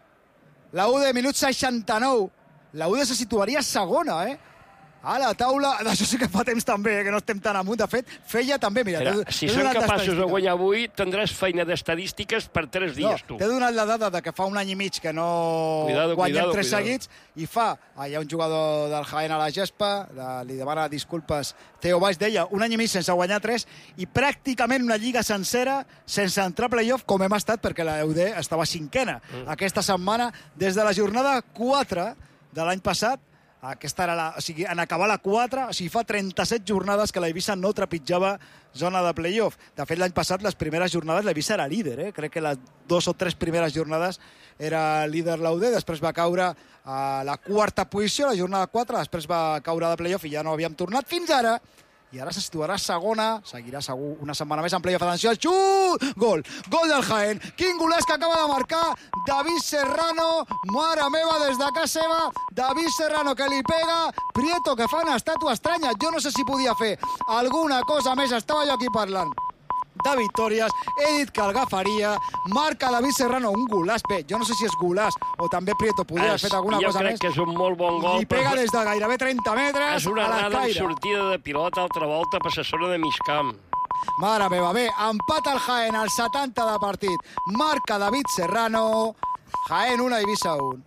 La U D, minut seixanta-nou. La U D se situaria segona, eh? A la taula, d'això sí que fa temps també, que no estem tan amunt. De fet, feia també, mira... Era, si són capaços de guanyar avui, tindràs feina d'estadístiques per tres dies, no, tu. T'he donat la dada de que fa un any i mig que no cuidado, guanyem cuidado, tres cuidado. seguits, i fa, ah, hi ha un jugador del Jaén a la gespa, de, li demana disculpes, Teo Baix deia, un any i mig sense guanyar tres, i pràcticament una lliga sencera sense entrar a playoff, com hem estat, perquè la U D estava cinquena mm. aquesta setmana, des de la jornada quatre de l'any passat. Aquesta era la, o sigui, en acabar la quatre, o sigui, fa trenta-set jornades que la Eivissa no trepitjava zona de playoff. De fet, l'any passat, les primeres jornades, la Eivissa era líder, eh? Crec que les dues o tres primeres jornades era líder la U D, després va caure a la quarta posició, la jornada quatre, després va caure de playoff i ja no havíem tornat fins ara. I ara se situarà segona, seguirà segur una setmana més en playoff. Atenció, el xut! Gol! Gol del Jaén. Quin golàs que acaba de marcar David Serrano. Mare meva, des de casa seva. David Serrano que li pega. Prieto que fa una estàtua estranya. Jo no sé si podia fer alguna cosa més. Estava jo aquí parlant de victòries, he dit que el agafaria, marca David Serrano un golàs, bé, jo no sé si és golàs o també Prieto podria haver fet alguna jo cosa més. Jo crec que és un molt bon gol. Li pega des de gairebé trenta metres és una a la gran caire. sortida de pilota, altra volta per la zona de migcamp. Mare meva, bé, empat el Jaén al setanta de partit, marca David Serrano, Jaén un, Eivissa un.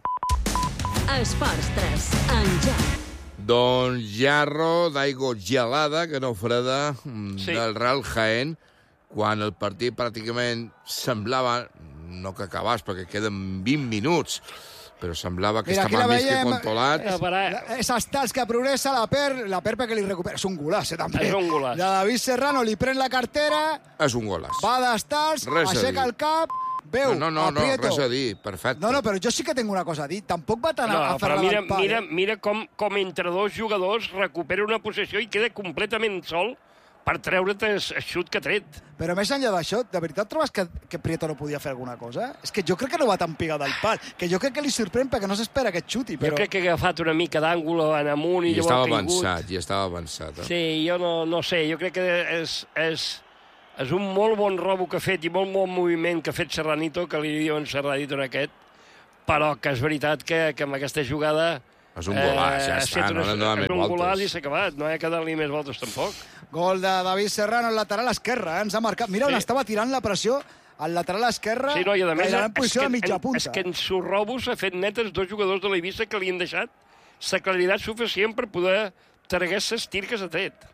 Esports tres, en Jack. Doncs jarro d'aigua gelada, que no freda, sí. del Real Jaén, quan el partit pràcticament semblava, no que acabàs, perquè queden vint minuts, però semblava que Mira, estava més veiem, que controlat. Eh, és Estals que progressa, la Per, la Per perquè li recupera. És un golàs, eh, també. És un golàs. De David Serrano li pren la cartera. És un golàs. Va d'Estals, aixeca el cap, veu no, no, no, a Prieto. No, res a dir, perfecte. No, no, però jo sí que tinc una cosa a dir. Tampoc va tan no, a fer mira, l'empat. mira, eh? mira com, com entre dos jugadors recupera una possessió i queda completament sol per treure't el xut que ha tret. Però més enllà d'això, de veritat trobes que, que Prieto no podia fer alguna cosa? És que jo crec que no va tan pigat al pal, que jo crec que li sorprèn perquè no s'espera que et xuti, però... Jo crec que ha agafat una mica d'àngul en amunt i, I llavors estava ha caigut. avançat, i estava avançat. Eh? Sí, jo no, no sé, jo crec que és, és, és un molt bon robo que ha fet i molt bon moviment que ha fet Serranito, que li diuen Serranito en aquest, però que és veritat que, que amb aquesta jugada... És un golaç, ja eh, està, no una, ha de és més un golaç i voltes. s'ha acabat, no ha quedat ni més voltes tampoc. Gol de David Serrano, el lateral esquerre, eh? Ens ha marcat. Mira on Sí. estava tirant la pressió al lateral esquerre, Sí, no, i a més, gairebé en és posició que, de mitja en, punta. és que en sus robos ha fet net els dos jugadors de l'Eivissa que li han deixat la claritat suficient per poder traguer les tir que s'ha tret.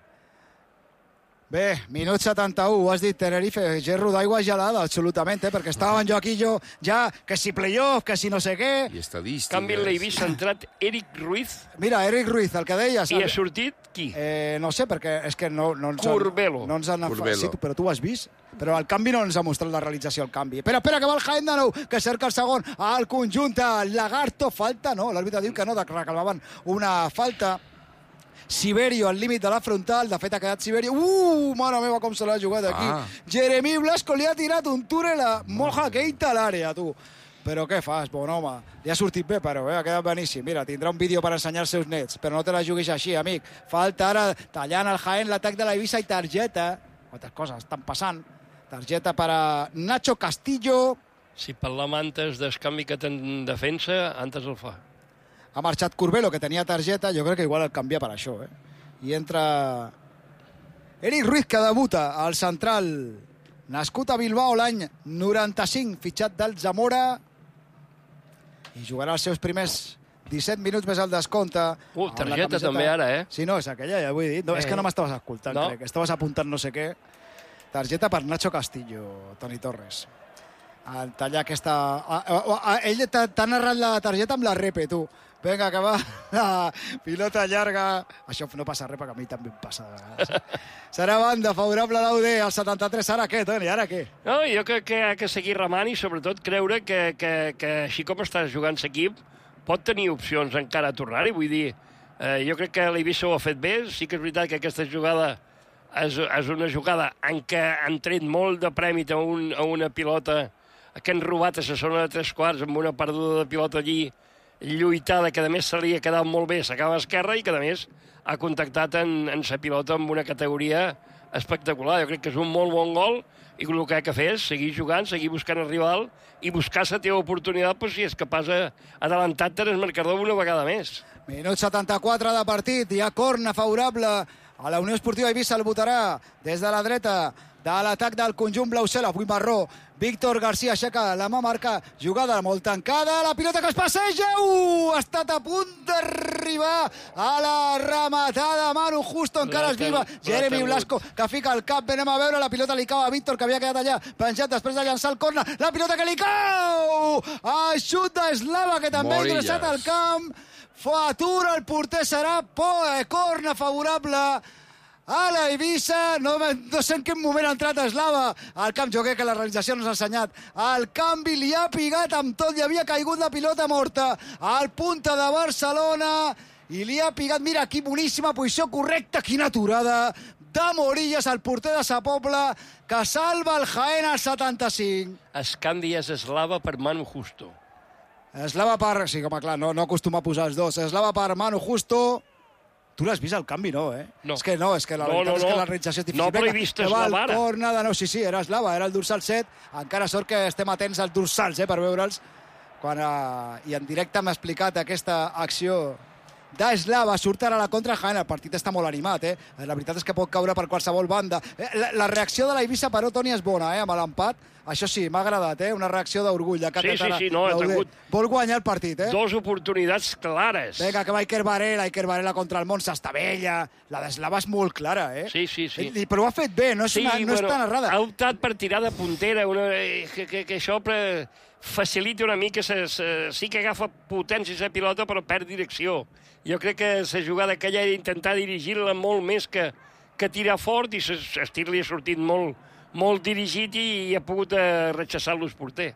Bé, minut setanta-u, ho has dit, Tenerife, gerro d'aigua gelada, absolutament, eh? Perquè estàvem jo aquí, jo, ja, que si playoff, que si no sé què... I estadístiques. En canvi, en l'Eivissa ha entrat Eric Ruiz Mira, Eric Ruiz, el que deies... i ha sortit qui? Eh, no sé, perquè és que no, no ens Curbelo. han... No ens han Curbelo. Sí, però tu ho has vist? Però el canvi no ens ha mostrat la realització, el canvi. Espera, espera, que va el Jaén de nou, que cerca el segon al conjunt, Lagarto, falta, no, l'àrbitre diu que no, que reclamaven una falta. Siberio al límit de la frontal, de fet ha quedat Siberio. Uh, mare meva, com se l'ha jugat aquí. Ah. Jeremy Blasco li ha tirat un túnel a Moja Keita a l'àrea, tu. Però què fas, bon home? Li ha sortit bé, però eh? Ha quedat beníssim. Mira, tindrà un vídeo per ensenyar als seus nets, però no te la juguis així, amic. Falta ara, tallant el Jaén, l'atac de la Eivissa i targeta. Quantes coses estan passant. Targeta per a Nacho Castillo. Si parlam antes del canvi que té en defensa, antes el fa. Ha marxat Curbelo, que tenia targeta. Jo crec que igual el canvia per això, eh? I entra Eric Ruiz, que debuta al central. Nascut a Bilbao l'any noranta-cinc, fitxat del Zamora. I jugarà els seus primers disset minuts més al descompte. Uh, Amb la targeta camiseta- també ara, eh? Sí, no, és aquella, ja ho he dit. No, és Eh. que no m'estaves escoltant, No. crec. Estaves apuntant no sé què. Targeta per Nacho Castillo, Toni Torres. Al tallar aquesta... A, a, a, ell t'ha t'ha narrat la targeta amb la repe, tu. Vinga, que va, la pilota llarga. Això no passa res, perquè a mi també em passa de vegades. Serà banda favorable a l'U D al setanta-tres. Ara què, Toni? Ara què? No, jo crec que ha que seguir remant i sobretot creure que, que, que així com està jugant l'equip pot tenir opcions encara a tornar-hi. Vull dir, eh, jo crec que l'Eivissa ho ha fet bé. Sí que és veritat que aquesta jugada és, és una jugada en què han tret molt de prèmit a, un, a una pilota que han robat a la zona de tres quarts amb una perduda de pilota allí lluitada, que a més se li ha quedat molt bé, s'acaba a esquerra i que a més ha contactat en, en sa pilota amb una categoria espectacular. Jo crec que és un molt bon gol i el que ha de fer és seguir jugant, seguir buscant el rival i buscar la teva oportunitat pues, si és capaç d'adelantar-te el marcador una vegada més. Minut setanta-quatre de partit. Hi ha corna favorable a la Unió Esportiva Eivissa. El votarà des de la dreta de l'atac del conjunt blau-cel, avui marró. Víctor García aixeca la mà, marca jugada molt tancada, la pilota que es passeja, uh, ha estat a punt d'arribar a la rematada, Manu Justo encara es viva, Jeremy Blasco que fica el cap, venem a veure, la pilota li cau a Víctor, que havia quedat allà penjat després de llançar el corna, la pilota que li cau, el xut d'Eslava que també ha Morillas. ingressat al camp, fatura el porter, serà Poe, corna favorable a la Eivissa, no, no sé en quin moment ha entrat Eslava al camp, jo crec que la realització no s'ha ensenyat, el canvi li ha pigat amb tot, li havia caigut la pilota morta al punta de Barcelona i li ha pigat, mira, aquí boníssima posició correcta, quina aturada de Morillas, el porter de Sa Pobla, que salva el Jaén al setanta-cinc. Es canvi és Eslava per Manu Justo. Eslava per... Sí, home, clar, no, no acostuma a posar els dos. Eslava per Manu Justo. Tu l'has vist, el canvi, no, eh? No. És que no, és que la No, veritat no, és que no. la realització és difícil. No, però he Vinga, vist que va Eslava el ara. corna de nou. Sí, sí, era Eslava, era el dorsal set. Encara sort que estem atents als dorsals, eh, per veure'ls. Quan, eh, I en directe m'ha explicat aquesta acció d'Eslava, surt ara a la contra Jaén, el partit està molt animat, eh? La veritat és que pot caure per qualsevol banda. Eh, La, la reacció de la Eivissa, però, Toni, és bona, eh? Amb l'empat. Això sí, m'ha agradat, eh? Una reacció d'orgull de Sí, sí, Catetara. sí, no, ha tingut- Vol guanyar el partit, eh? Dos oportunitats clares. Vinga, que va Iker Varela, Iker Varela contra el Montse Estavella. La d'Eslava és molt clara, eh? Sí, sí, sí. I, però ho ha fet bé, no, és una, no bueno, està narrada. ha optat per tirar de puntera, una, eh, que, que, que això pre, facilita una mica, se, se, sí que agafa potència la pilota, però perd direcció. Jo crec que la jugada aquella era intentar dirigir-la molt més que, que tirar fort, i el tir li ha sortit molt, molt dirigit i, i ha pogut eh, rechaçar-lo el porter.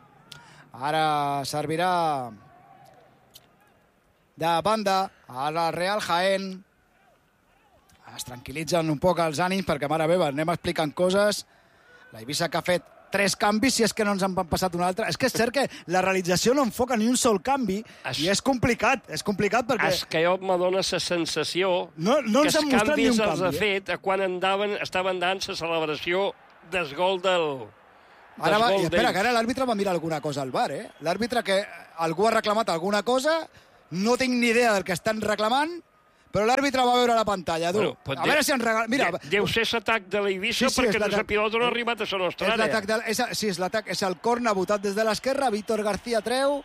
Ara servirà de banda a la Real Jaén. es tranquil·litzen un poc els ànims, perquè, mare meva, anem explicant coses. La Eivissa que ha fet tres canvis, si és que no ens han passat un altre. És que és cert que la realització no enfoca ni un sol canvi, es... i és complicat, és complicat perquè... És que jo m'adona la sensació no, no que ens han els mostrat ni canvis un els ha canvi, eh? fet a quan andaven, estaven dant la celebració del gol del... Ara va, i espera, que ara l'àrbitre va mirar alguna cosa al bar, eh? L'àrbitre que algú ha reclamat alguna cosa, no tinc ni idea del que estan reclamant, però l'àrbitre va veure la pantalla, tu. Bueno, a veure si ens regala... Mira, de, deu ser l'atac de l'Eivissa, sí, sí, perquè la pilota no ha arribat a la nostra és àrea. De, és, sí, és l'atac, és el corna votat des de l'esquerra, Víctor García treu...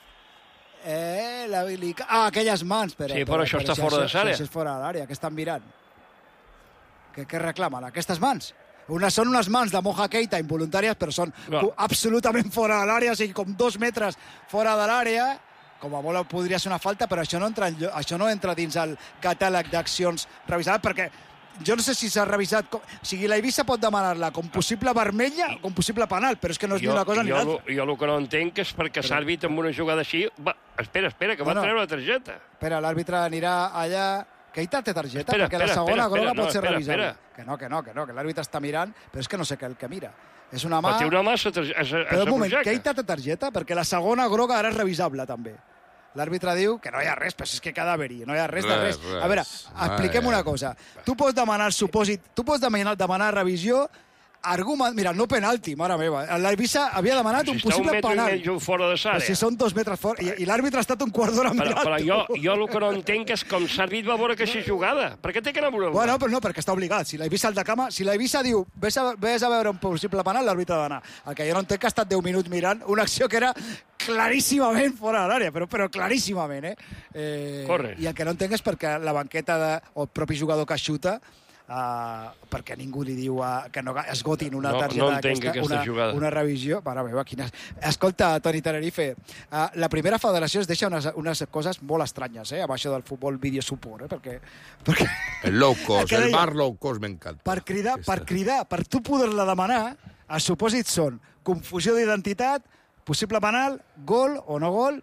Eh, la Bilica... Ah, aquelles mans, però... Sí, però, però això però, està però, fora de l'àrea. Això és fora de l'àrea, que estan mirant. Què, què reclamen? Aquestes mans? Una, són unes mans de Moja Keita involuntàries, però són no. absolutament fora de l'àrea, o sigui, com dos metres fora de l'àrea. Com a molt podria ser una falta, però això no entra, en, això no entra dins el catàleg d'accions revisades, perquè jo no sé si s'ha revisat... Com, o sigui, la Eivissa pot demanar-la com possible vermella o com possible penal, però és que no és jo, ni una cosa ni l'altra. Jo el que no entenc és perquè però... l'àrbit amb una jugada així... Va, espera, espera, que no, va no. treure la targeta. Espera, l'àrbitre anirà allà... Keita té targeta, espera, perquè espera, la segona espera, groga espera, pot ser no, revisada. Espera. Que no, que no, que no, que l'àrbitre està mirant, però és que no sé què el que mira. És una mà... Però té una mà a la Però un moment, Keita té targeta, perquè la segona groga ara és revisable, també. L'àrbitre diu que no hi ha res, però és que cadàver-hi, no hi ha res de res. res. A veure, expliquem una cosa. Tu pots demanar el supòsit, tu pots demanar, demanar revisió, argument... Mira, no penalti, mare meva. L'Eivissa havia demanat si un possible penal. Si està un metre i mig fora de l'àrea. Si són dos metres fora. I, i l'àrbitre ha estat un quart d'hora mirant. Però, però jo, jo el que no entenc és com l'àrbit va veure aquesta jugada. Per què té que anar a veure? Bueno, però no, perquè està obligat. Si l'Eivissa al de cama, si l'Eivissa diu vés a, vés a veure un possible penal, l'àrbitre ha d'anar. El que jo no entenc que ha estat deu minuts mirant una acció que era claríssimament fora de l'àrea, però, però claríssimament, eh? eh Corre. I el que no entenc és perquè la banqueta de, o el propi jugador que xuta Uh, perquè ningú li diu uh, que no esgotin una no, targeta no d'aquesta, una, jugada. una revisió. Mare meva, quina... Escolta, Toni Tenerife, uh, la primera federació es deixa unes, unes coses molt estranyes, eh, amb això del futbol video support, eh, perquè... perquè... El low cost, el bar low cost m'encanta. Per cridar, per cridar, per tu poder-la demanar, els supòsits són confusió d'identitat, possible penal, gol o no gol,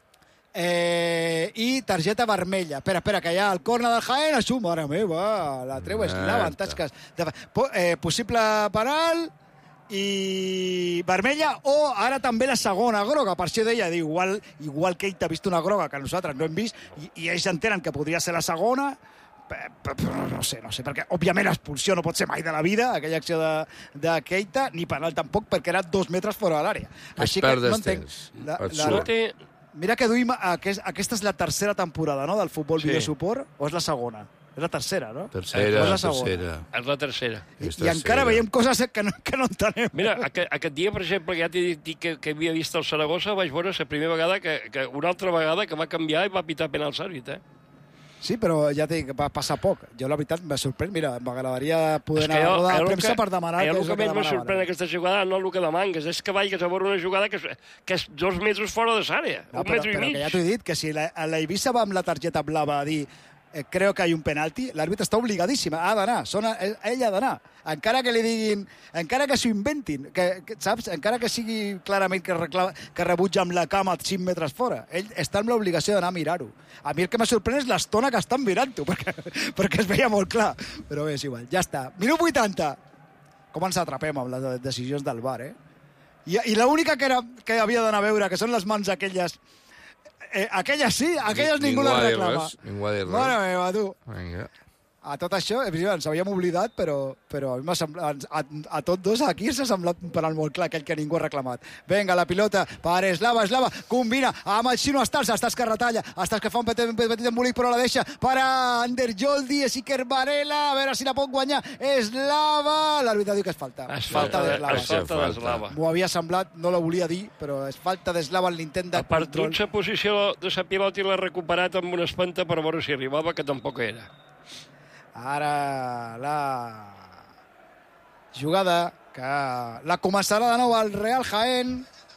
Eh, i targeta vermella. Espera, espera, que hi ha el corna del Jaén, això, mare meva, la treu és lava en tasques. Eh, possible penal i vermella, o ara també la segona groga. Per això deia, igual, igual que ell t'ha vist una groga que nosaltres no hem vist, i, i ells entenen que podria ser la segona, però no sé, no sé, perquè òbviament l'expulsió no pot ser mai de la vida, aquella acció de, de Keita, ni penal tampoc, perquè era dos metres fora de l'àrea. Així que no entenc. La, la, no té... Mira que duim, aquest, aquesta és la tercera temporada, no?, del futbol sí. videosuport, o és la segona? És la tercera, no? Tercera, és la tercera. És la tercera. I, i encara veiem coses que no, que no entenem. Mira, aquest, aquest dia, per exemple, ja t'he dit que, que havia vist el Saragossa, vaig veure la primera vegada, que, que una altra vegada que va canviar i va pitar penal l'àrbit, eh? Sí, però ja t'he dit que va passar poc. Jo, la veritat, me sorprèn. Mira, m'agradaria poder anar a rodar a premsa per demanar... El que, que més me sorprèn aquesta jugada no el que demangues, és que vagis a veure una jugada que és, que és dos metres fora de l'àrea, no, un però, metre i però mig. Que ja t'ho he dit, que si la, la Eivissa va amb la targeta blava a dir eh, creo que hay un penalti, l'àrbitre està obligadíssima, ha d'anar, ell ha d'anar. Encara que li diguin, encara que s'ho inventin, que, que, saps? Encara que sigui clarament que, reclama, que rebutja amb la cama cinc metres fora. Ell està amb l'obligació d'anar a mirar-ho. A mi el que me sorprèn és l'estona que estan mirant-ho, perquè, perquè es veia molt clar. Però bé, és igual, ja està. Minut vuitanta. Com ens atrapem amb les decisions del V A R, eh? I, i l'única que, era, que havia d'anar a veure, que són les mans aquelles... Eh, aquelles sí, aquelles Ni, ningú les reclama. Res, ningú ha dit res. Mare meva, tu. Vinga. A tot això, ens havíem oblidat, però, però a, mi semblat, a, a tots dos aquí s'ha semblat un penal molt clar, aquell que ningú ha reclamat. Vinga, la pilota per Eslava, Eslava, combina amb el Xino Estals, Estals que retalla, Estals que fa un petit, un petit embolic, però la deixa per a Ander Joldi, Esiker Varela, a veure si la pot guanyar Eslava. L'àrbitre diu que és falta. Es falta d'Eslava. Es falta d'Eslava. M'ho havia semblat, no la volia dir, però és falta d'Eslava en l'intent de control. Ha perdut la posició de la pilota i l'ha recuperat amb una espanta per veure si arribava, que tampoc era. Ara la jugada que la començarà de nou el Real Jaén.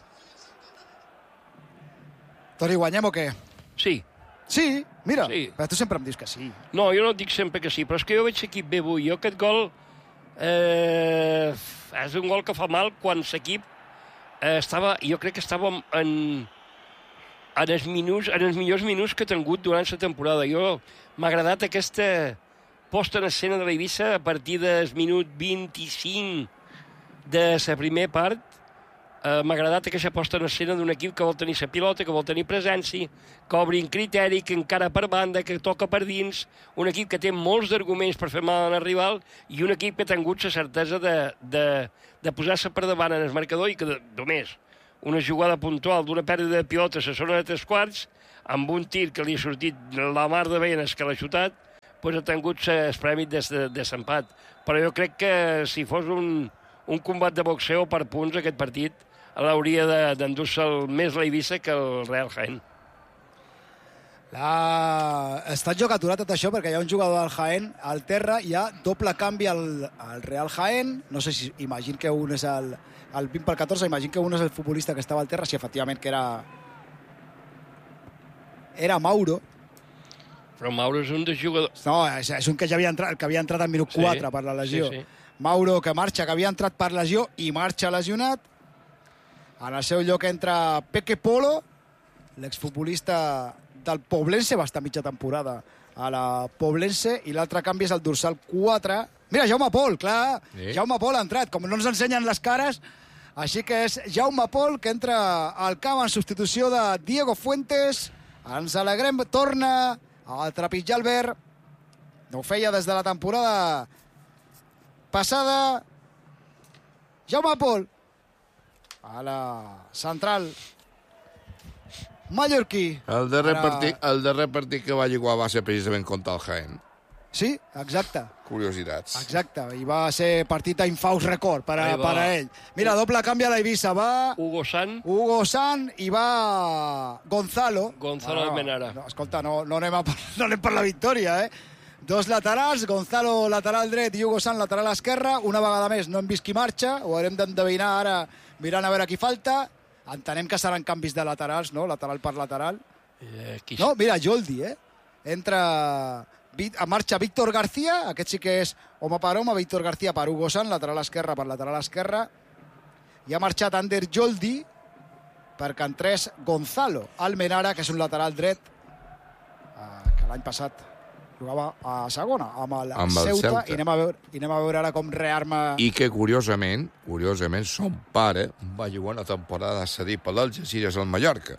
Toni, guanyem o què? Sí. Sí, mira, sí. Però tu sempre em dius que sí. No, jo no et dic sempre que sí, però és que jo veig l'equip bé avui. Jo aquest gol eh, és un gol que fa mal quan l'equip eh, estava, jo crec que estava en, en, els minuts, en els millors minuts que ha tingut durant la temporada. Jo m'ha agradat aquesta... posta en escena de l'Eivissa a partir del minut vint-i-cinc de la primera part. Uh, M'ha agradat aquesta posta en escena d'un equip que vol tenir la pilota, que vol tenir presència, que obrin criteri, que encara per banda, que toca per dins, un equip que té molts arguments per fer mal al rival i un equip que ha tingut la certesa de, de, de posar-se per davant en el marcador i que de, només una jugada puntual d'una pèrdua de pilota a la zona de tres quarts, amb un tir que li ha sortit la mar de venes que l'ha xutat, pues ha tingut el premi de, de, de l'empat. Però jo crec que si fos un, un combat de boxeo per punts aquest partit, l'hauria d'endur-se'l més l'Eivissa que el Real Jaén. La... Està joc aturat tot això perquè hi ha un jugador del Jaén al terra, hi ha doble canvi al, al Real Jaén, no sé si imagino que un és el, el vint per catorze, imagino que un és el futbolista que estava al terra, si efectivament que era era Mauro. Però Mauro és un dels jugadors... No, és, és un que ja havia entrat, que havia entrat al minut Sí, quatre per la lesió. sí, sí. Mauro que marxa, que havia entrat per lesió i marxa lesionat. En el seu lloc entra Peque Polo, l'exfutbolista del Poblense, va estar mitja temporada a la Poblense, i l'altre canvi és el dorsal quatre. Mira, Jaume Pol, clar, Sí. Jaume Pol ha entrat, com no ens ensenyen les cares, així que és Jaume Pol que entra al camp en substitució de Diego Fuentes. Ens alegrem, torna a trepitjar el verd, no ho feia des de la temporada passada. Jaume Pol, a la central mallorquí. El darrer, Ara... partit, el darrer partit que va jugar va ser precisament contra el Jaén. Sí, exacte. Curiositats. Exacte, i va ser partit d'infaust record per a, Ahí va. per a ell. Mira, doble canvi a la Eivissa. Va Hugo San, Hugo San i va Gonzalo. Gonzalo no, Almenara. No, escolta, no, no, anem a, no anem per la victòria, eh? Dos laterals, Gonzalo lateral dret i Hugo San lateral esquerra. Una vegada més no hem vist qui marxa, ho haurem d'endevinar ara mirant a veure qui falta. Entenem que seran canvis de laterals, no? Lateral per lateral. eh, qui... No, mira, Joldi, eh? Entra... A marxa Víctor García, aquest sí que és home per home, Víctor García per Hugo San, lateral esquerra per lateral esquerra. I ha marxat Ander Joldi perquè entrés Gonzalo Almenara, que és un lateral dret eh, que l'any passat jugava a segona amb el, Amb el Ceuta, Celta. i anem, a veure, i anem a veure ara com rearma... I que, curiosament, curiosament, son pare va jugar una temporada cedit per l'Algeciras al Mallorca.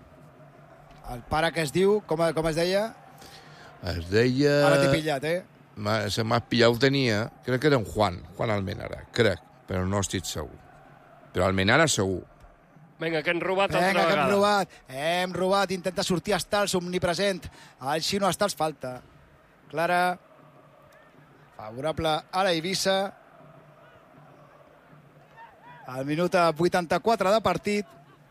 El pare que es diu, com, com es deia? Es deia... Ara t'he pillat, eh? Ma- Se m'ha pillat, el tenia... Crec que era un Juan, Juan Almenara, crec, però no estic segur. Però Almenara segur. Vinga, que han robat Vinga, altra que hem vegada. robat. Hem robat, intenta sortir Estals, omnipresent. El Xino Estals falta. Clara. Favorable a la Eivissa. Al minut vuitanta-quatre de partit.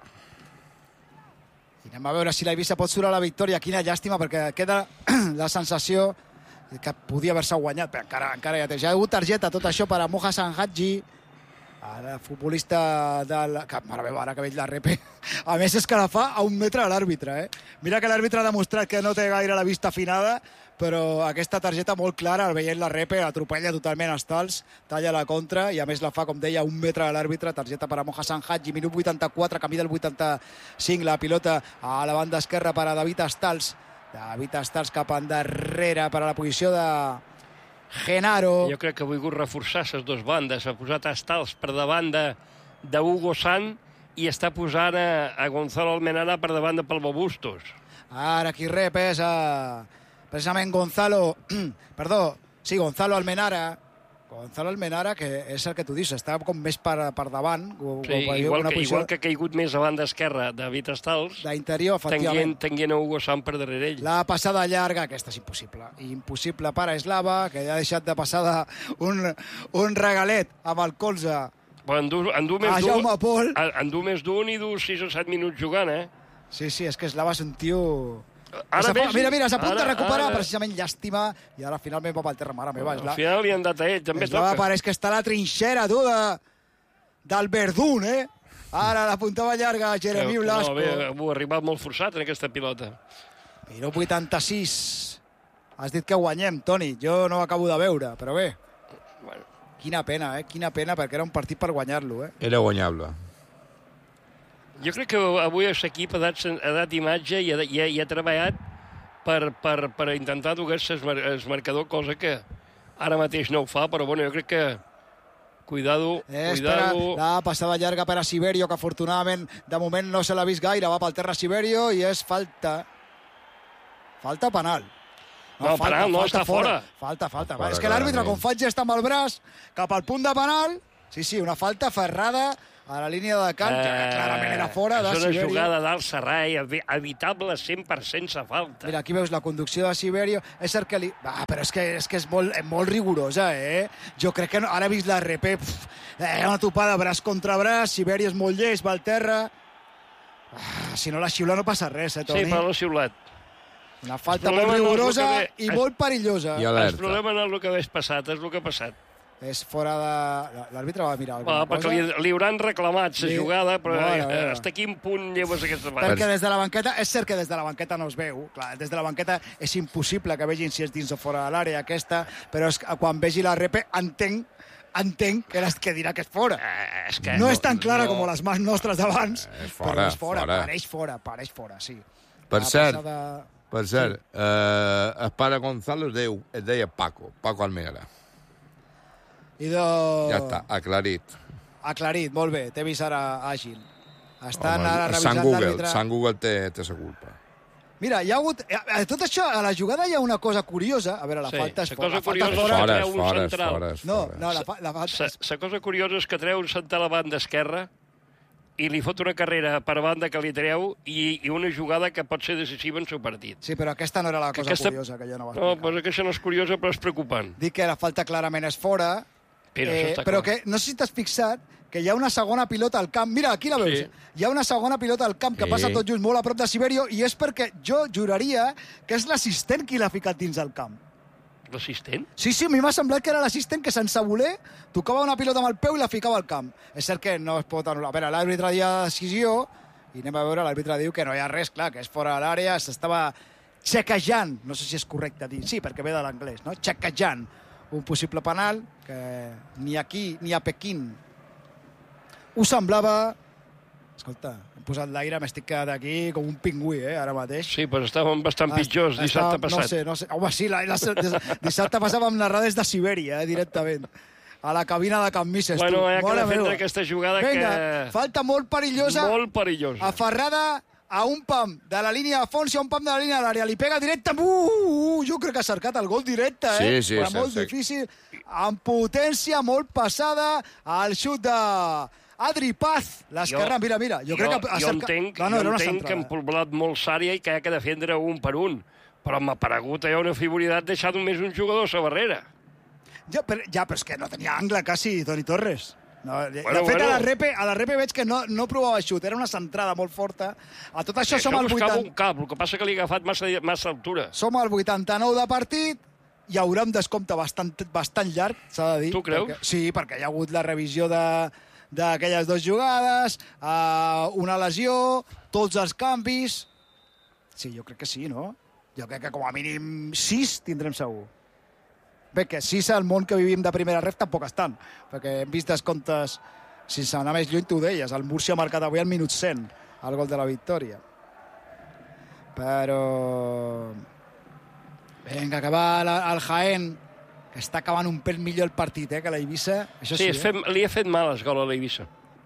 I anem a veure si la Eivissa pot surar la victòria. Quina llàstima, perquè queda la sensació que podia haver-se guanyat, però encara, encara ja té. Ja ha hagut targeta, tot això per a Moja Sanhadji, ara futbolista del... Que, mare meva, ara que veig la repe. A més, és que la fa a un metre de l'àrbitre, eh? Mira que l'àrbitre ha demostrat que no té gaire la vista afinada, però aquesta targeta molt clara, veient la repe, atropella totalment Estals, talla la contra, i a més la fa, com deia, a un metre de l'àrbitre. Targeta per a Moja Sanhadji, minut vuitanta-quatre, camí del vuitanta-cinc, la pilota a la banda esquerra per a David Estals. David Estals cap endarrere per a la posició de Genaro. Jo crec que ha volgut reforçar les dues bandes. Ha posat Estals per davant de, de Hugo San i està posant a, a Gonzalo Almenara per davant de Palmo Bustos. Ara qui rep és a, precisament Gonzalo... Perdó, sí, Gonzalo Almenara. Gonzalo Almenara, que és el que tu dius, està com més per, per davant. Sí, igual, que, igual que ha caigut més a banda esquerra David Estals, d'interior, efectivament. tenint, tenint a Hugo San per darrere ell. La passada llarga, aquesta és impossible. Impossible per a Eslava, que ja ha deixat de passada un, un regalet amb el colze. Però endur, endur A més d'un, Jaume Pol. endur més d'un i dur sis o set minuts jugant, eh? Sí, sí, és que Eslava és un tio... Ara Mira, ves- mira, s'ha a punt de ara- recuperar, ara- precisament llàstima, i ara finalment va pel terra, mare meva. Al Eslava, final li han dat a ell, també Eslava toca. pareix que està a la trinxera, tu, de, del Verdún, eh? Ara la puntava llarga, Jeremy No, Blasco. no, bé, ha arribat molt forçat en aquesta pilota. Minut vuitanta-sis. Has dit que guanyem, Toni. Jo no ho acabo de veure, però bé. Bueno, Quina pena, eh? Quina pena, perquè era un partit per guanyar-lo, eh? Era guanyable. jo crec que avui l'equip ha dat, ha dat imatge i ha, i ha, i ha treballat per, per, per intentar dur-se el marcador, cosa que ara mateix no ho fa, però bueno, jo crec que cuidado, Eh, espera, cuidado... la passada llarga per a Siberio, que afortunadament de moment no se l'ha vist gaire, va pel terra Siberio i és falta. Falta penal. No, penal, no, està fora. Falta, falta. Fora, És que l'àrbitre, clarament. com fa el gest amb el braç, cap al punt de penal, sí, sí, una falta ferrada a la línia de camp, que clarament era fora de És una Siberio. jugada d'Al Serrai, evitable cent per cent sense falta. Mira, aquí veus la conducció de Siberio. És cert que li... Ah, però és que és, que és molt, és molt rigorosa, eh? Jo crec que no... ara he vist l'R P, pf, eh, una topada braç contra braç, Siberio és molt llest, va al terra. Ah, si no la xiula no passa res, eh, Toni? Sí, però l'ha xiulat. Una falta El molt problema no és rigorosa el que ve- i molt perillosa. I El alerta. problema no és el que hagués passat, és el que ha passat. És fora de... L'àrbitre va mirar alguna Va, perquè cosa. li, li hauran reclamat la Li- jugada, però Mare eh, meva. hasta quin punt lleves aquesta part? Perquè des de la banqueta, és cert que des de la banqueta no es veu, clar, des de la banqueta és impossible que vegin si és dins o fora de l'àrea aquesta, però és que quan vegi la R P entenc, entenc que, les, que dirà que és fora. Eh, és que... No és tan clara no. com les mans nostres d'abans, Eh, és fora, però és fora, fora. pareix fora, pareix fora, sí. Per La cert, passada- per cert, eh, el pare Gonzalo es, deu, es deia Paco, Paco Almera. Idò... Ja està, aclarit. Aclarit, molt bé, t'he vist ara àgil. Estan Home, ara Sant revisant Google, l'àrbitre. Sant Google té, té sa culpa. Mira, hi ha hagut... A tot això, a la jugada hi ha una cosa curiosa. A veure, la Sí, falta és la fora. cosa La falta curiosa és és fora. que Fora, treu és un fora, és central. fora, és No, fora. no, la, fa- la falta... La cosa curiosa és que treu un central a la banda esquerra i li fot una carrera per banda que li treu i, i una jugada que pot ser decisiva en el seu partit. Sí, però aquesta no era la Que cosa aquesta- curiosa que jo no va No, explicar. però que això no és curiosa, però és preocupant. Dic que la falta clarament és fora, Però, eh, això està però clar. que no sé si t'has fixat que hi ha una segona pilota al camp. Mira, aquí la veus. Sí. Hi ha una segona pilota al camp que Sí. passa tot just molt a prop de Siberio i és perquè jo juraria que és l'assistent qui l'ha ficat dins del camp. L'assistent? Sí, sí, a mi m'ha semblat que era l'assistent que sense voler tocava una pilota amb el peu i la ficava al camp. És cert que no es pot anul·lar. A veure, l'àrbitre dia de decisió i anem a veure, l'àrbitre diu que no hi ha res, clar, que és fora de l'àrea, s'estava xequejant, no sé si és correcte dir, sí, perquè ve de l'anglès, no? Xequejant un possible penal que ni aquí ni a Pequín ho semblava. Escolta, hem posat l'aire, m'estic quedat aquí com un pingüí, eh, ara mateix. Sí, però estàvem bastant pitjors Està- dissabte passat. No sé, no sé. Home, sí, la, la, dissabte passàvem narrar des de Sibèria, eh, directament. A la cabina de Can Mises. Bueno, tu. hi ha que Mare defendre meva. aquesta jugada Vinga, que... falta molt perillosa. Molt perillosa. Aferrada a un pam de la línia de fons i a un pam de la línia de l'àrea. Li pega directe. Uh, uh, uh, jo crec que ha cercat el gol directe, eh? Sí, sí, Però sí, molt sí. difícil. Amb potència molt passada al xut de Adri Paz. L'esquerra, Jo- mira, mira. Jo, crec que ha jo cercat... entenc, No, no, jo era una entenc que centrada. hem poblat molt s'àrea i que hi ha que defendre un per un. Però m'ha paregut allò una frivolitat deixar només un jugador a la barrera. Ja, però, ja, però és que no tenia angle quasi, Toni Torres. No, de Bueno, fet, bueno. a la repe, a la repe veig que no, no provava xut, era una centrada molt forta. A tot això, som al, buscava vuitanta, un cap, el que passa que li ha agafat massa, massa altura. som al vuitanta-nou de partit, hi haurà un descompte bastant, bastant llarg, s'ha de dir. Tu creus? Perquè, sí, perquè hi ha hagut la revisió de d'aquelles dues jugades, uh, una lesió, tots els canvis... Sí, jo crec que sí, no? Jo crec que com a mínim sis tindrem segur. Bé, que sis al món que vivim de primera ref tampoc estan, perquè hem vist descomptes, sense anar més lluny, tu ho deies, el Múrcia ha marcat avui al minut cent, el gol de la victòria. Però... Vinga, que va la- el Jaén, que està acabant un pèl millor el partit, eh, que la Eivissa. Això Sí, sí, es eh? fet, li ha fet mal el gol a l'Eivissa.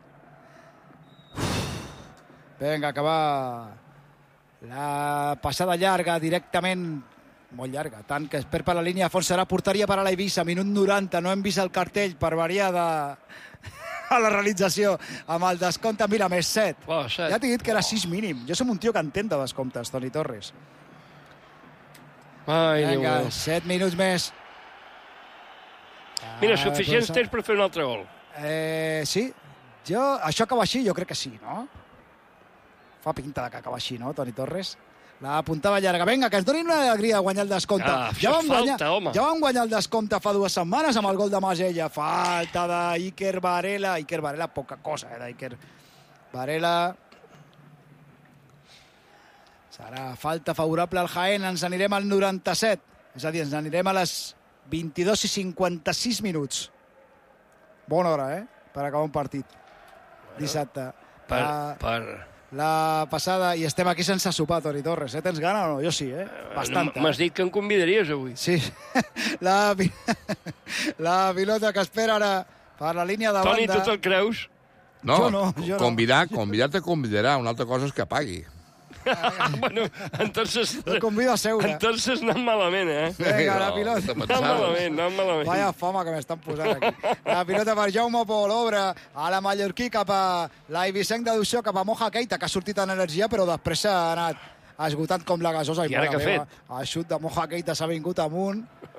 Vinga, que va la passada llarga directament, molt llarga, tant que es perd per la línia de fons, serà porteria per a l'Eivissa, minut noranta, no hem vist el cartell per variar de... a la realització amb el descompte, mira, més set. Oh, set. Ja t'he dit que era sis mínim. Jo som un tio que entén de descomptes, Toni Torres. Ai, Déu Vinga, meu. set minuts més. Mira, Ah, suficients doncs, temps per fer un altre gol. Eh, sí, jo, això acaba així, jo crec que sí, no? Fa pinta de que acaba així, no, Toni Torres? La puntava llarga. Vinga, que ens donin una alegria guanyar el descompte. Ah, això ja, és vam guanyar, falta, home. ja vam guanyar el descompte fa dues setmanes amb el gol de Masella. Falta d'Iker Varela. Iker Varela, poca cosa, eh, d'Iker Varela. Serà falta favorable al Jaén. Ens anirem al noranta-set. És a dir, ens anirem a les vint-i-dos i cinquanta-sis minuts. Bona hora, eh?, per acabar un partit. Dissabte. Per, Ah, per, la passada i estem aquí sense sopar, Toni Torres. Eh? Tens gana o no? Jo sí, eh? Bastant. M'has dit que em convidaries avui. Sí. La, la pilota que espera ara per la línia de banda. Toni, tu te'l creus? No, Jo no, jo no. convidar, convidar te convidarà. Una altra cosa és que pagui. Bueno, entonces... El convido a seure. Entonces anem malament, eh? Vinga, la No, pilota. te Anem pensaves. malament, anem malament. Vaya fama que m'estan posant aquí. La pilota per Jaume Pol, obre a la mallorquí cap a l'Eivissenc de Duixó, cap a Moja Keita, que ha sortit en energia, però després s'ha anat esgotant com la gasosa. I ara què ha fet? El xut de Moja Keita s'ha vingut amunt.